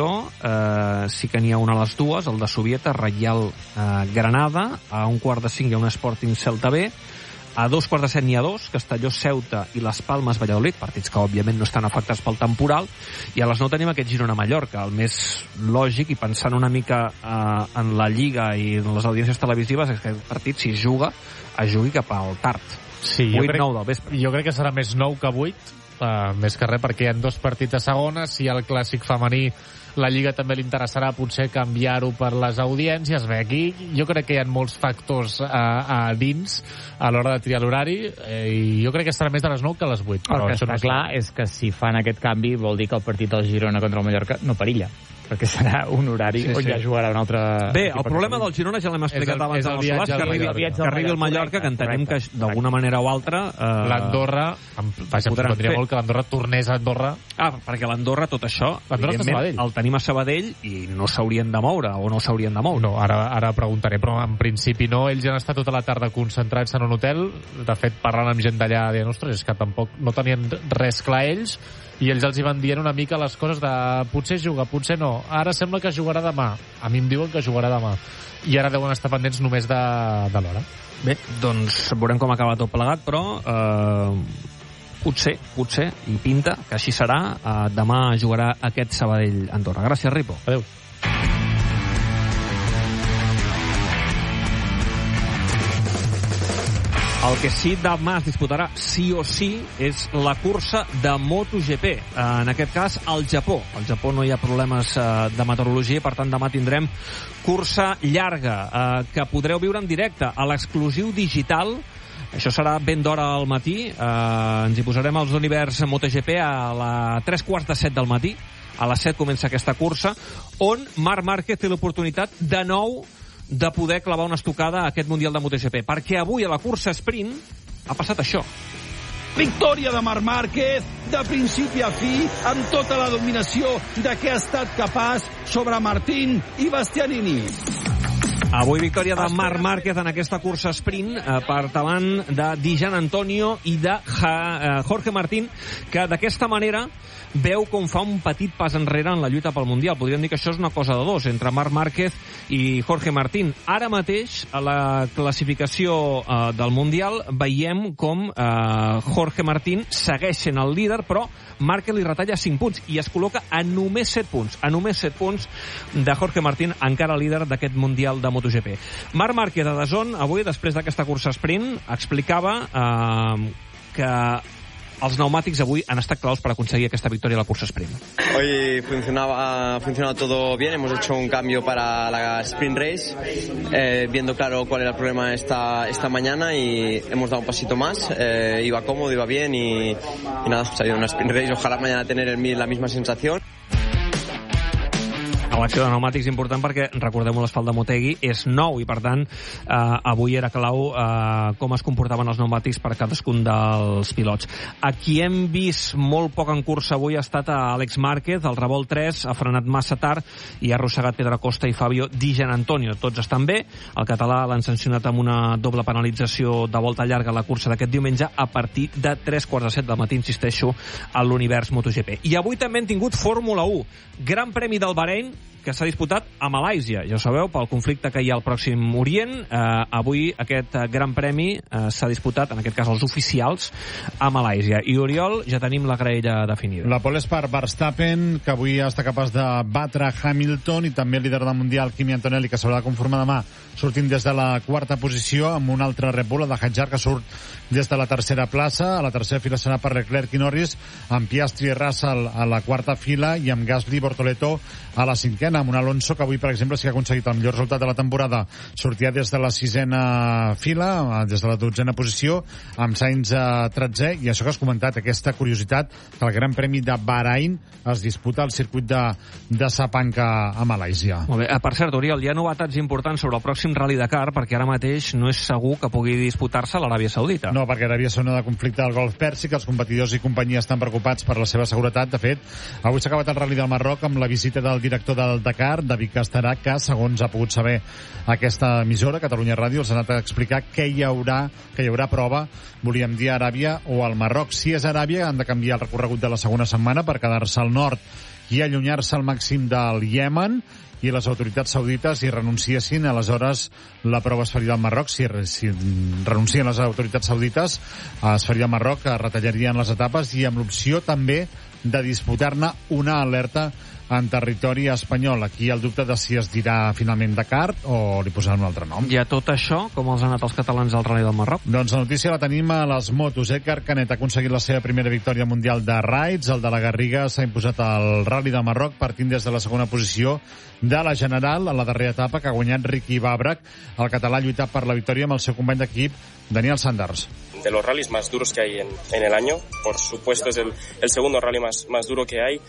Eh, sí que n'hi ha una a les dues, el de Subieta, Reial eh, Granada, a un quart de cinc hi ha un Sporting Celta B, a dos quarts de set n'hi ha dos, Castelló Ceuta i les Palmes Valladolid, partits que òbviament no estan afectats pel temporal, i a les nou tenim aquest Girona Mallorca, el més lògic, i pensant una mica eh, en la Lliga i en les audiències televisives, és que aquest partit, si es juga, es jugui cap al tard. Sí, vuit nou del vespre. Jo crec que serà més nou que vuit, uh, més que res, perquè hi ha dos partits a segona. Si hi ha el clàssic femení, la Lliga també li interessarà potser canviar-ho per les audiències. Bé, aquí jo crec que hi ha molts factors a, a dins a l'hora de triar l'horari, eh, i jo crec que serà més de les nou que a les vuit. El que està no clar és que si fan aquest canvi vol dir que el partit del Girona contra el Mallorca no perilla, perquè serà un horari sí, on sí. ja jugarà un altre... Bé, el problema del Girona ja l'hem explicat el, abans del Solars, que arribi, el que arribi el Mallorca, que entenem que d'alguna manera o altra... Eh, L'Andorra, vaja, em sorprendria molt que l'Andorra tornés a Andorra. Ah, perquè l'Andorra, tot això, evidentment, el tenim a Sabadell i no s'haurien de moure, o no s'haurien de moure. No, ara, ara preguntaré, però en principi no. Ells han estat tota la tarda concentrats en un hotel, de fet, parlant amb gent d'allà, dient, ostres, és que tampoc no tenien res clar ells, i ells els hi van dient una mica les coses de potser juga, potser no. Ara sembla que jugarà demà. A mi em diuen que jugarà demà. I ara deuen estar pendents només de, de l'hora. Bé, doncs veurem com acaba tot plegat, però eh, potser, potser, i pinta que així serà. Eh, demà jugarà aquest Sabadell-Andorra. Gràcies, Ripo. Adéu. El que sí demà es disputarà sí o sí és la cursa de MotoGP. En aquest cas, al Japó. Al Japó no hi ha problemes de meteorologia, per tant demà tindrem cursa llarga que podreu viure en directe a l'exclusiu digital. Això serà ben d'hora al matí. Ens hi posarem als Univers MotoGP a les tres quarts de set del matí. A les set comença aquesta cursa, on Marc Márquez té l'oportunitat de nou de poder clavar una estocada a aquest Mundial de MotoGP, perquè avui a la cursa sprint ha passat això. Victòria de Marc Márquez, de principi a fi, amb tota la dominació de què ha estat capaç sobre Martín i Bastianini. Avui victòria de Marc Márquez en aquesta cursa sprint eh, per davant de Di Gian Antonio i de ja, eh, Jorge Martín, que d'aquesta manera veu com fa un petit pas enrere en la lluita pel Mundial. Podríem dir que això és una cosa de dos, entre Marc Márquez i Jorge Martín. Ara mateix, a la classificació eh, del Mundial, veiem com eh, Jorge Martín segueix sent el líder, però Márquez li retalla cinc punts i es col·loca a només set punts. A només set punts de Jorge Martín, encara líder d'aquest Mundial de MotoGP. Marc Márquez a D A Z N, avui, després d'aquesta cursa sprint, explicava eh, que els pneumàtics avui han estat claus per aconseguir aquesta victòria a la cursa sprint. Hoy funcionaba, ha funcionado todo bien, hemos hecho un cambio para la sprint race, eh, viendo claro cuál era el problema esta, esta mañana y hemos dado un pasito más, eh, iba cómodo, iba bien y, y nada, ha salido una sprint race, ojalá mañana tener el, la misma sensación. L'acció de pneumàtics important perquè, recordem-ho, l'asfalt de Motegi és nou i, per tant, eh, avui era clau eh, com es comportaven els pneumàtics per cadascun dels pilots. A qui hem vist molt poc en cursa avui ha estat a Àlex Márquez, el Revolt tres, ha frenat massa tard i ha arrossegat Pedro Acosta i Fabio Di Gianantonio. Tots estan bé. El català l'han sancionat amb una doble penalització de volta llarga a la cursa d'aquest diumenge a partir de tres quarts de set del matí, insisteixo, a l'univers MotoGP. I avui també hem tingut Fórmula u, Gran Premi del Bahrein, que s'ha disputat a Malàisia. Ja ho sabeu, pel conflicte que hi ha al Pròxim Orient, eh, avui aquest Gran Premi eh, s'ha disputat, en aquest cas els oficials, a Malàisia. I, Oriol, ja tenim la graella definida. La pole és per Verstappen, que avui està capaç de batre Hamilton, i també el líder del Mundial, Kimi Antonelli, que s'haurà de conformar demà, sortint des de la quarta posició, amb un altre Red Bull, el de Hadjar, que surt des de la tercera plaça. A la tercera fila serà per Leclerc i Norris, amb Piastri i Russell a la quarta fila, i amb Gasly i Bortoleto a la cinquena, amb un Alonso que avui, per exemple, sí que ha aconseguit el millor resultat de la temporada. Sortia des de la sisena fila, des de la dotzena posició, amb Sainz a tretzè, i això que has comentat, aquesta curiositat, que el Gran Premi de Bahrain es disputa al circuit de, de Sepang a Malàisia. Molt bé. Per cert, Oriol, hi ha novetats importants sobre el pròxim Rally Dakar, perquè ara mateix no és segur que pugui disputar-se a l'Aràbia Saudita. No, perquè Aràbia Saudita de conflicte del Golf Pèrsic, els competidors i companyia estan preocupats per la seva seguretat. De fet, avui s'ha acabat el Rally del Marroc amb la visita del director del Dakar, David Castarà, que, segons ha pogut saber aquesta emissora, Catalunya Ràdio, els ha anat a explicar que hi haurà, que hi haurà prova, volíem dir Aràbia o al Marroc. Si és Aràbia, han de canviar el recorregut de la segona setmana per quedar-se al nord i allunyar-se al màxim del Iemen, i les autoritats saudites hi renunciessin, aleshores la prova es faria al Marroc. Si, si renuncien les autoritats saudites, es faria al Marroc, es retallarien les etapes, i amb l'opció també de disputar-ne una alerta en territori espanyol. Aquí el dubte de si es dirà finalment Dakar o li posaran un altre nom. I a tot això, com els han anat els catalans al Rally del Marroc? Doncs la notícia la tenim a les motos. Edgar Canet ha aconseguit la seva primera victòria mundial de raids. El de la Garriga s'ha imposat al Rally del Marroc partint des de la segona posició de la general a la darrera etapa, que ha guanyat Ricky Babrac. El català ha lluitat per la victòria amb el seu company d'equip, Daniel Sanders. De los rallies más duros que hay en, en el año, por supuesto es el, el segundo rally más, más duro que hay.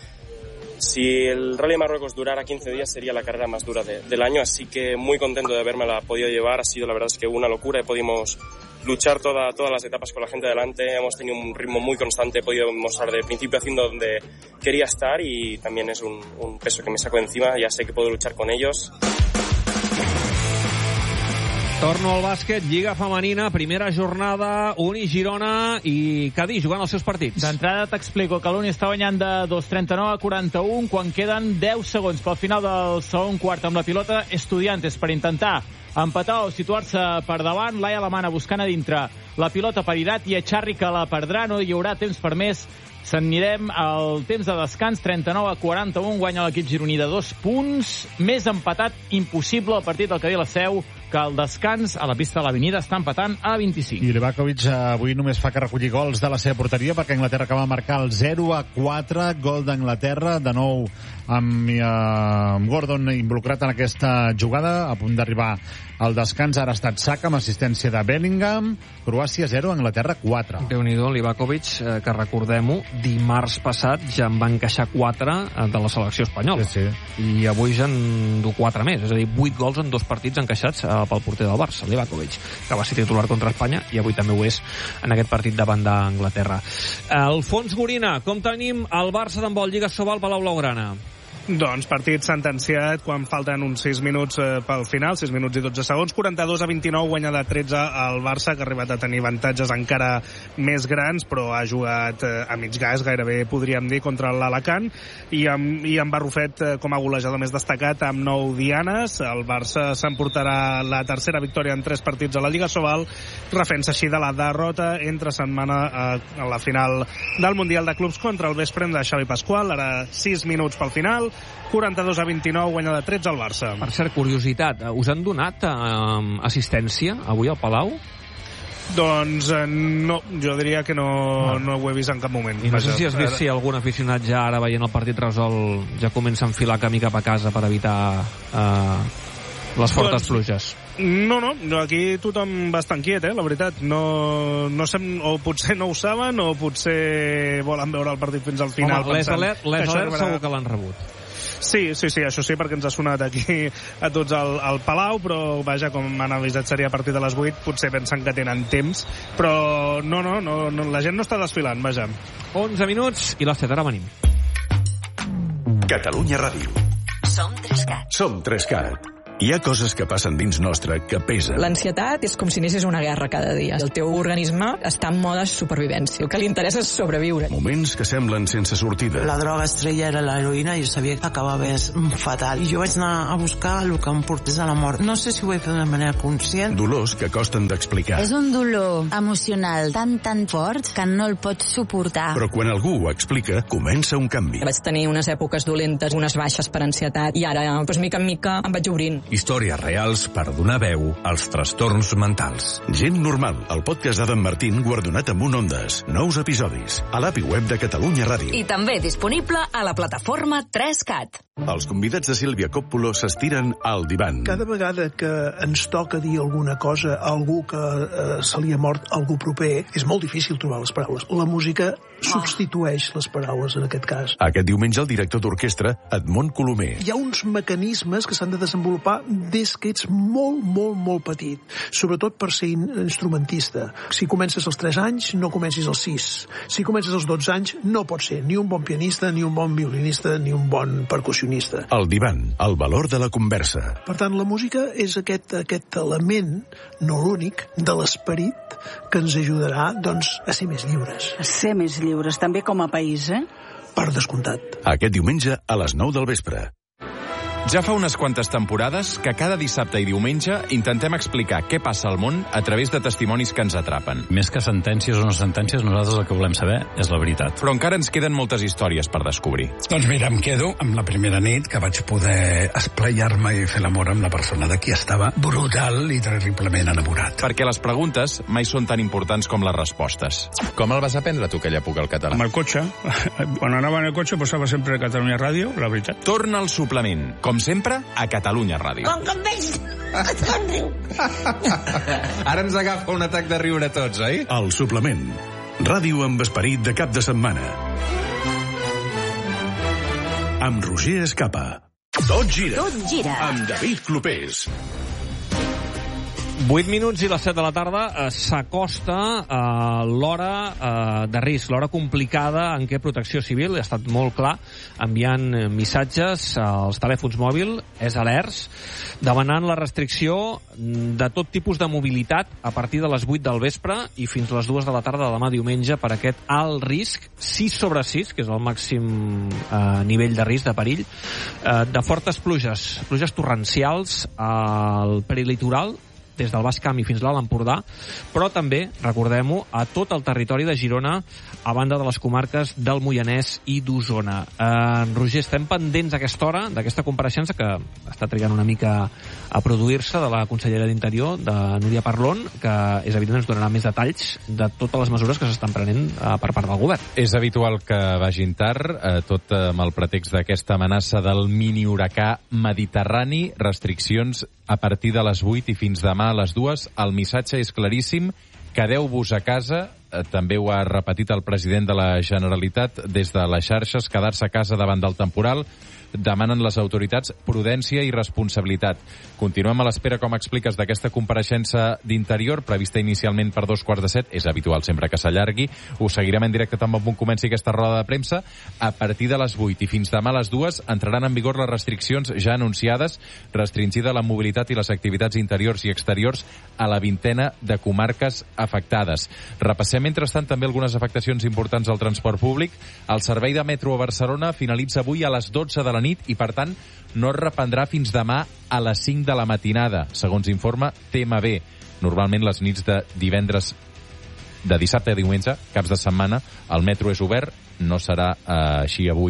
Si el Rally de Marruecos durara quince días sería la carrera más dura de, del año, así que muy contento de haberme podido llevar. Ha sido, la verdad es que una locura, y pudimos luchar toda, todas las etapas con la gente delante. Hemos tenido un ritmo muy constante, he podido mostrar de principio haciendo donde quería estar, y también es un, un peso que me saco de encima. Ya sé que puedo luchar con ellos. Torno al bàsquet, Lliga Femenina, primera jornada, Uni Girona i Cadí jugant els seus partits. D'entrada t'explico que l'Uni està guanyant de dos trenta-nou a quaranta-un quan queden deu segons pel final del segon quart, amb la pilota Estudiantes per intentar empatar o situar-se per davant. Laia Alemana buscant a dintre la pilota per Irat i Echarri, que la perdrà, no hi haurà temps per més. Se'n anirem al temps de descans, trenta-nou a quaranta-un, guanya l'equip gironí de dos punts. Més empatat impossible el partit del Cadí la Seu, que al descans a la pista de l'Avenida està empatant a vint-i-cinc. I Livakovic avui només fa que recollir gols de la seva porteria, perquè Anglaterra acaba de marcar el zero a quatre, gol d'Anglaterra, de nou amb, eh, amb Gordon involucrat en aquesta jugada, a punt d'arribar al descans. Ara ha estat Saka amb assistència de Bellingham. Croàcia zero, Anglaterra quatre. Déu-n'hi-do, Livakovic, eh, que recordem-ho, dimarts passat ja en va encaixar quatre de la selecció espanyola. Sí, sí. I avui ja en du quatre més, és a dir, vuit gols en dos partits encaixats eh, pel porter del Barça, Livakovic, que va ser titular contra Espanya i avui també ho és en aquest partit davant d'Anglaterra. Alfons Gorina, com tenim el Barça d'handbol Lliga Sobal Palau Blaugrana? Doncs partit sentenciat quan falten uns sis minuts eh, pel final, sis minuts i dotze segons, quaranta-dos a vint-i-nou, guanya de tretze al Barça, que ha arribat a tenir avantatges encara més grans, però ha jugat eh, a mig gas, gairebé podríem dir, contra l'Alacant, i amb, i amb Barrufet eh, com a golejador més destacat, amb nou dianes. El Barça s'emportarà la tercera victòria en tres partits a la Lliga Sobal, refent-se així de la derrota entre setmana eh, a la final del Mundial de Clubs contra el Vesprem de Xavi Pasqual. Ara sis minuts pel final, quaranta-dos a vint-i-nou, guanya de tretze al Barça. Per cert, curiositat, us han donat eh, assistència avui al Palau? Doncs eh, no, jo diria que no, no ho he vist en cap moment. I no sé si has vist si algun aficionat ja ara veient el partit resolt ja comença a enfilar camí cap a casa per evitar eh, les fortes doncs, pluges. No, no, aquí tothom va estar quiet, eh, la veritat. No, no sé, o potser no ho saben o potser volen veure el partit fins al final. Home, les alert, les alert segur que l'han rebut. Sí, sí, sí, això sí, perquè ens ha sonat aquí a tots al, al Palau, però vaja, com han avisat seria a partir de les vuit, potser pensen que tenen temps, però no, no, no, no la gent no està desfilant, vaja. onze minuts i les set, ara venim. Catalunya Ràdio. Som Trescat. Som Trescat. Hi ha coses que passen dins nostre que pesen. L'ansietat és com si anessis una guerra cada dia. El teu organisme està en mode supervivència. El que li interessa és sobreviure. Moments que semblen sense sortida. La droga estrella era l'heroïna i jo sabia que acabava fatal. I jo vaig anar a buscar el que em portés a la mort. No sé si ho vaig fer d'una manera conscient. Dolors que costen d'explicar. És un dolor emocional tan, tan fort que no el pots suportar. Però quan algú ho explica, comença un canvi. Vaig tenir unes èpoques dolentes, unes baixes per ansietat, i ara, doncs, mica en mica, em vaig obrint. Històries reals per donar veu als trastorns mentals. Gent normal, el podcast d'Adam Martín guardonat amb un Ondes. Nous episodis a l'app i web de Catalunya Ràdio. I també disponible a la plataforma tres cat. Els convidats de Sílvia Coppola s'estiren al divan. Cada vegada que ens toca dir alguna cosa a algú que eh, se li ha mort algú proper, és molt difícil trobar les paraules. La música substitueix les paraules en aquest cas. Aquest diumenge el director d'orquestra, Edmond Colomer. Hi ha uns mecanismes que s'han de desenvolupar des que ets molt, molt, molt petit, sobretot per ser instrumentista. Si comences als tres anys, no comencis als sis. Si comences als dotze anys, no pots ser ni un bon pianista, ni un bon violinista, ni un bon percussionista. El divan, el valor de la conversa. Per tant, la música és aquest, aquest element, no l'únic, de l'esperit que ens ajudarà, doncs, a ser més lliures. A ser més lliures, també com a país, eh? Per descomptat. Aquest diumenge a les nou del vespre. Ja fa unes quantes temporades que cada dissabte i diumenge intentem explicar què passa al món a través de testimonis que ens atrapen. Més que sentències o no sentències, nosaltres el que volem saber és la veritat. Però encara ens queden moltes històries per descobrir. Doncs mira, em quedo amb la primera nit que vaig poder esplayar-me i fer l'amor amb la persona de qui estava brutal i terriblement enamorat. Perquè les preguntes mai són tan importants com les respostes. Com el vas aprendre tu, aquella època, el català? Amb el cotxe. Quan anava en el cotxe posava sempre Catalunya Ràdio, la veritat. Torna al suplement, com sempre, a Catalunya Ràdio. Com que em veig... Ara ens agafa un atac de riure a tots, oi? El suplement. Ràdio amb esperit de cap de setmana. Amb Roger Escapa. Tot gira. Tot gira. Amb David Clopés. vuit minuts i les set de la tarda eh, s'acosta eh, l'hora eh, de risc, l'hora complicada en què Protecció Civil ha estat molt clar enviant missatges als telèfons mòbils, és alerts, demanant la restricció de tot tipus de mobilitat a partir de les vuit del vespre i fins a les dues de la tarda de demà diumenge per aquest alt risc, sis sobre sis, que és el màxim eh, nivell de risc, de perill, eh, de fortes pluges, pluges torrencials al perilitoral, des del Baix Camp i fins a l'Alt Empordà, però també, recordem-ho, a tot el territori de Girona, a banda de les comarques del Moianès i d'Osona. Eh, Roger, estem pendents a aquesta hora d'aquesta compareixença que està trigant una mica a produir-se de la consellera d'Interior, de Núria Parlon, que és evident ens donarà més detalls de totes les mesures que s'estan prenent eh, per part del govern. És habitual que vagin tard, eh, tot amb el pretext d'aquesta amenaça del mini huracà mediterrani, restriccions a partir de les vuit i fins demà a les dues. El missatge és claríssim, quedeu-vos a casa, eh, també ho ha repetit el president de la Generalitat des de les xarxes, quedar-se a casa davant del temporal, demanen les autoritats prudència i responsabilitat. Continuem a l'espera, com expliques, d'aquesta compareixença d'Interior, prevista inicialment per dos quarts de set. És habitual sempre que s'allargui. Ho seguirem en directe també on comenci aquesta roda de premsa. A partir de les vuit i fins demà a les dues entraran en vigor les restriccions ja anunciades, restringida la mobilitat i les activitats interiors i exteriors a la vintena de comarques afectades. Repassem, mentrestant, també algunes afectacions importants al transport públic. El servei de metro a Barcelona finalitza avui a les dotze de la nit i, per tant, no es reprendrà fins demà a les cinc de la matinada, segons informa T M B. Normalment les nits de divendres, de dissabte a diumenge, caps de setmana, el metro és obert, no serà eh, així avui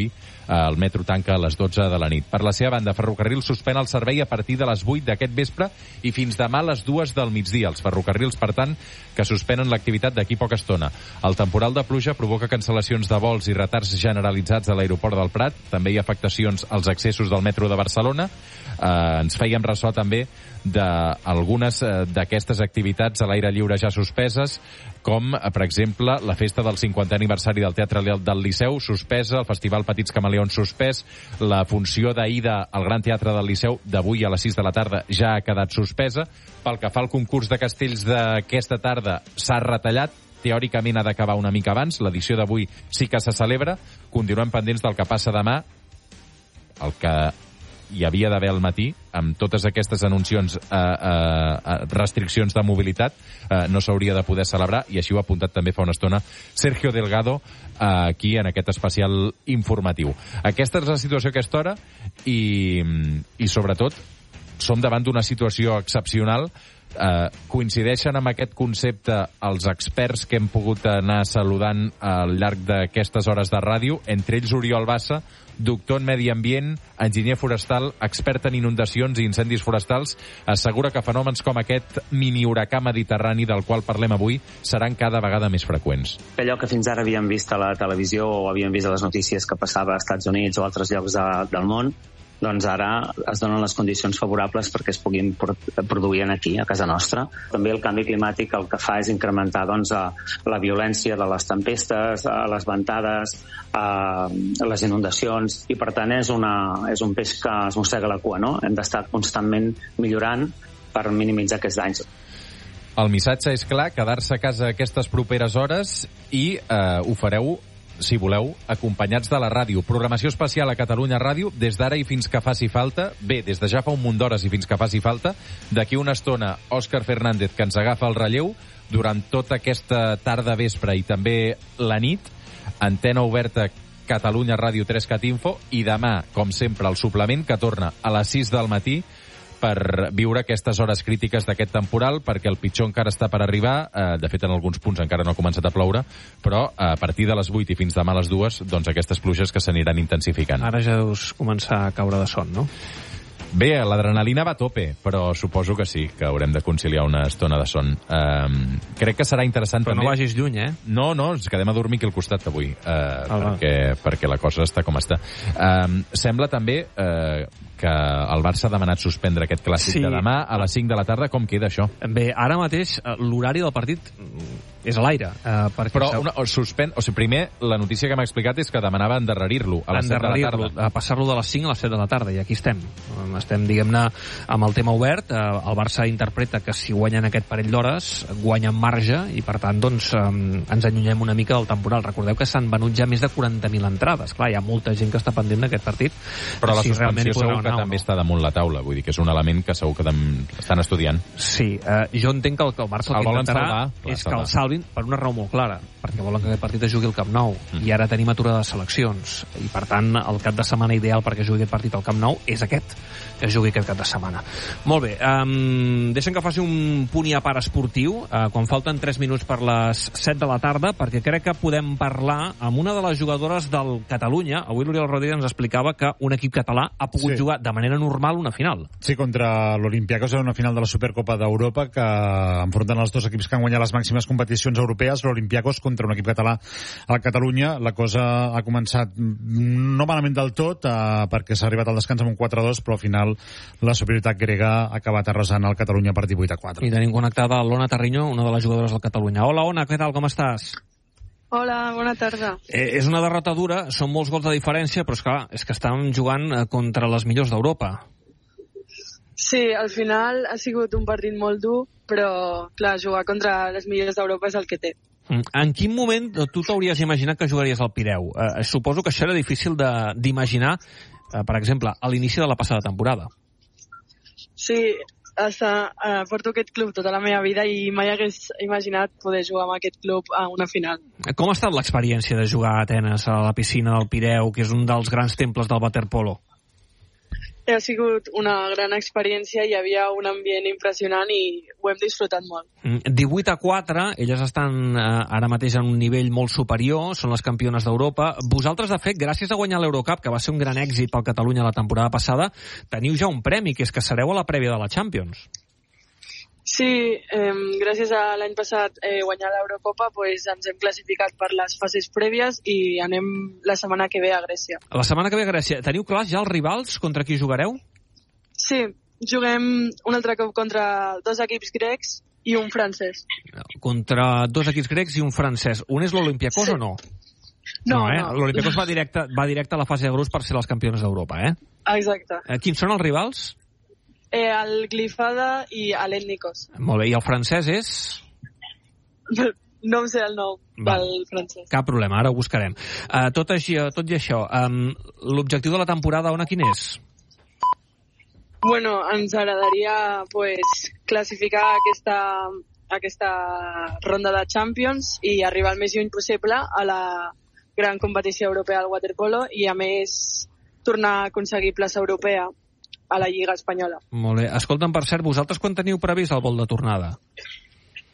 El metro tanca a les dotze de la nit. Per la seva banda, Ferrocarrils suspèn el servei a partir de les vuit d'aquest vespre i fins demà a les dues del migdia. Els ferrocarrils, per tant, que suspenen l'activitat d'aquí poca estona. El temporal de pluja provoca cancel·lacions de vols i retards generalitzats a l'aeroport del Prat. També hi ha afectacions als accessos del metro de Barcelona. Eh, ens fèiem ressò també d'algunes eh, d'aquestes activitats a l'aire lliure ja suspeses, com, eh, per exemple, la festa del cinquantè aniversari del Teatre del Liceu suspesa, el Festival Petits Camaleons suspès, la funció d'Aida al Gran Teatre del Liceu d'avui a les sis de la tarda ja ha quedat suspesa. Pel que fa al concurs de castells d'aquesta tarda, s'ha retallat, teòricament ha d'acabar una mica abans, l'edició d'avui sí que se celebra, continuem pendents del que passa demà, el que hi havia d'haver al matí, amb totes aquestes anuncions, eh, eh, restriccions de mobilitat, eh, no s'hauria de poder celebrar, i així ho ha apuntat també fa una estona Sergio Delgado, eh, aquí en aquest especial informatiu. Aquesta és la situació a aquesta hora, i, i sobretot som davant d'una situació excepcional. Eh, coincideixen amb aquest concepte els experts que hem pogut anar saludant al llarg d'aquestes hores de ràdio, entre ells Oriol Bassa, doctor en Medi Ambient, enginyer forestal, expert en inundacions i incendis forestals, assegura que fenòmens com aquest mini huracà mediterrani del qual parlem avui seran cada vegada més freqüents. Allò que fins ara havíem vist a la televisió o havíem vist a les notícies que passava als Estats Units o altres llocs de, del món, doncs ara es donen les condicions favorables perquè es puguin produir aquí, a casa nostra. També el canvi climàtic el que fa és incrementar doncs, la violència de les tempestes, les ventades, les inundacions, i per tant és, una, és un peix que es mossega la cua, no? Hem d'estar constantment millorant per minimitzar aquests danys. El missatge és clar, quedar-se a casa aquestes properes hores, i eh, ho fareu, si voleu, acompanyats de la ràdio. Programació especial a Catalunya Ràdio, des d'ara i fins que faci falta. Bé, des de ja fa un munt d'hores i fins que faci falta. D'aquí una estona, Òscar Fernández, que ens agafa el relleu durant tota aquesta tarda vespre i també la nit. Antena oberta Catalunya Ràdio tres cat info, i demà, com sempre, el suplement, que torna a les sis del matí per viure aquestes hores crítiques d'aquest temporal, perquè el pitjor encara està per arribar. Eh, de fet, en alguns punts encara no ha començat a ploure, però a partir de les vuit i fins demà a les dues, doncs aquestes pluges que s'aniran intensificant. Ara ja deus començar a caure de son, no? Bé, l'adrenalina va a tope, però suposo que sí, que haurem de conciliar una estona de son. Um, crec que serà interessant però també... Però no vagis lluny, eh? No, no, ens quedem a dormir aquí al costat avui, uh, ah, perquè, perquè la cosa està com està. Um, sembla també uh, que el Barça ha demanat suspendre aquest clàssic sí. de demà a les cinc de la tarda. Com queda això? Bé, ara mateix l'horari del partit és a l'aire. Eh, Però una, o suspèn, o sigui, primer, la notícia que m'ha explicat és que demanava endarrerir-lo a les set de la tarda. A passar-lo de les cinc a les set de la tarda, i aquí estem. Estem, diguem-ne, amb el tema obert. El Barça interpreta que si guanyen aquest parell d'hores, guanyen marge, i per tant, doncs, ens allunyem una mica del temporal. Recordeu que s'han venut ja més de quaranta mil entrades. Clar, hi ha molta gent que està pendent d'aquest partit. Però la si suspensió segur que també no. està damunt la taula. Vull dir que és un element que segur que estan estudiant. Sí, eh, jo entenc que el, que el Barça el, el que intentarà salvar, és que el salvin per una raó molt clara, perquè volen que aquest partit es jugui al Camp Nou, mm. i ara tenim aturades seleccions, i per tant el cap de setmana ideal perquè jugui aquest partit al Camp Nou és aquest, que es jugui aquest cap de setmana. Molt bé, um, deixem que faci un punt i a part esportiu, uh, quan falten tres minuts per les set de la tarda, perquè crec que podem parlar amb una de les jugadores del Catalunya. Avui l'Oriol Rodríguez ens explicava que un equip català ha pogut sí. jugar de manera normal una final. Sí, contra l'Olympiacos en una final de la Supercopa d'Europa, que enfronten els dos equips que han guanyat les màximes competicions europees. L'Olympiacos contra un equip català al Catalunya. La cosa ha començat no malament del tot, eh, perquè s'ha arribat al descans amb un quatre a dos, però al final la superioritat grega ha acabat arrasant el Catalunya per divuit a quatre. I tenim connectada l'Ona Tarriño, una de les jugadores del Catalunya. Hola, Ona, què tal, com estàs? Hola, bona tarda. Eh, és una derrota dura, són molts gols de diferència, però és que, és que estàvem jugant contra les millors d'Europa. Sí, al final ha sigut un partit molt dur, però, clar, jugar contra les millors d'Europa és el que té. En quin moment tu t'hauries imaginat que jugaries al Pireu? Eh, suposo que això era difícil d'imaginar, eh, per exemple, a l'inici de la passada temporada. Sí, hasta, eh, porto aquest club tota la meva vida i mai hagués imaginat poder jugar amb aquest club a una final. Com ha estat l'experiència de jugar a Atenes, a la piscina del Pireu, que és un dels grans temples del waterpolo? Ha sigut una gran experiència, hi havia un ambient impressionant i ho hem disfrutat molt. divuit a quatre, elles estan eh, ara mateix en un nivell molt superior, són les campiones d'Europa. Vosaltres, de fet, gràcies a guanyar l'Eurocup, que va ser un gran èxit pel Catalunya la temporada passada, teniu ja un premi, que és que sereu a la prèvia de la Champions. Sí, eh, gràcies a l'any passat eh, guanyar l'Eurocopa pues, ens hem classificat per les fases prèvies i anem la setmana que ve a Grècia. La setmana que ve a Grècia. Teniu clars ja els rivals contra qui jugareu? Sí, juguem un altre cop contra dos equips grecs i un francès. Contra dos equips grecs i un francès. Un és l'Olympiakos sí. o no? No, no, eh? no. L'Olympiakos va directe, va directe a la fase de grups per ser les campiones d'Europa, eh? Exacte. Eh, quins són els rivals? Eh, el Glifada i l'Ètnicos. Molt bé, i el francès és? No em sé el nom Va. del francès. Cap problema, ara ho buscarem. Uh, tot, així, tot i això, um, l'objectiu de la temporada, on, quin és? Bueno, ens agradaria pues, classificar aquesta, aquesta ronda de Champions i arribar el més lluny possible a la gran competició europea del waterpolo i, a més, tornar a aconseguir plaça europea a la Lliga Espanyola. Molt bé. Escolta'm, per cert, vosaltres quan teniu previst el vol de tornada?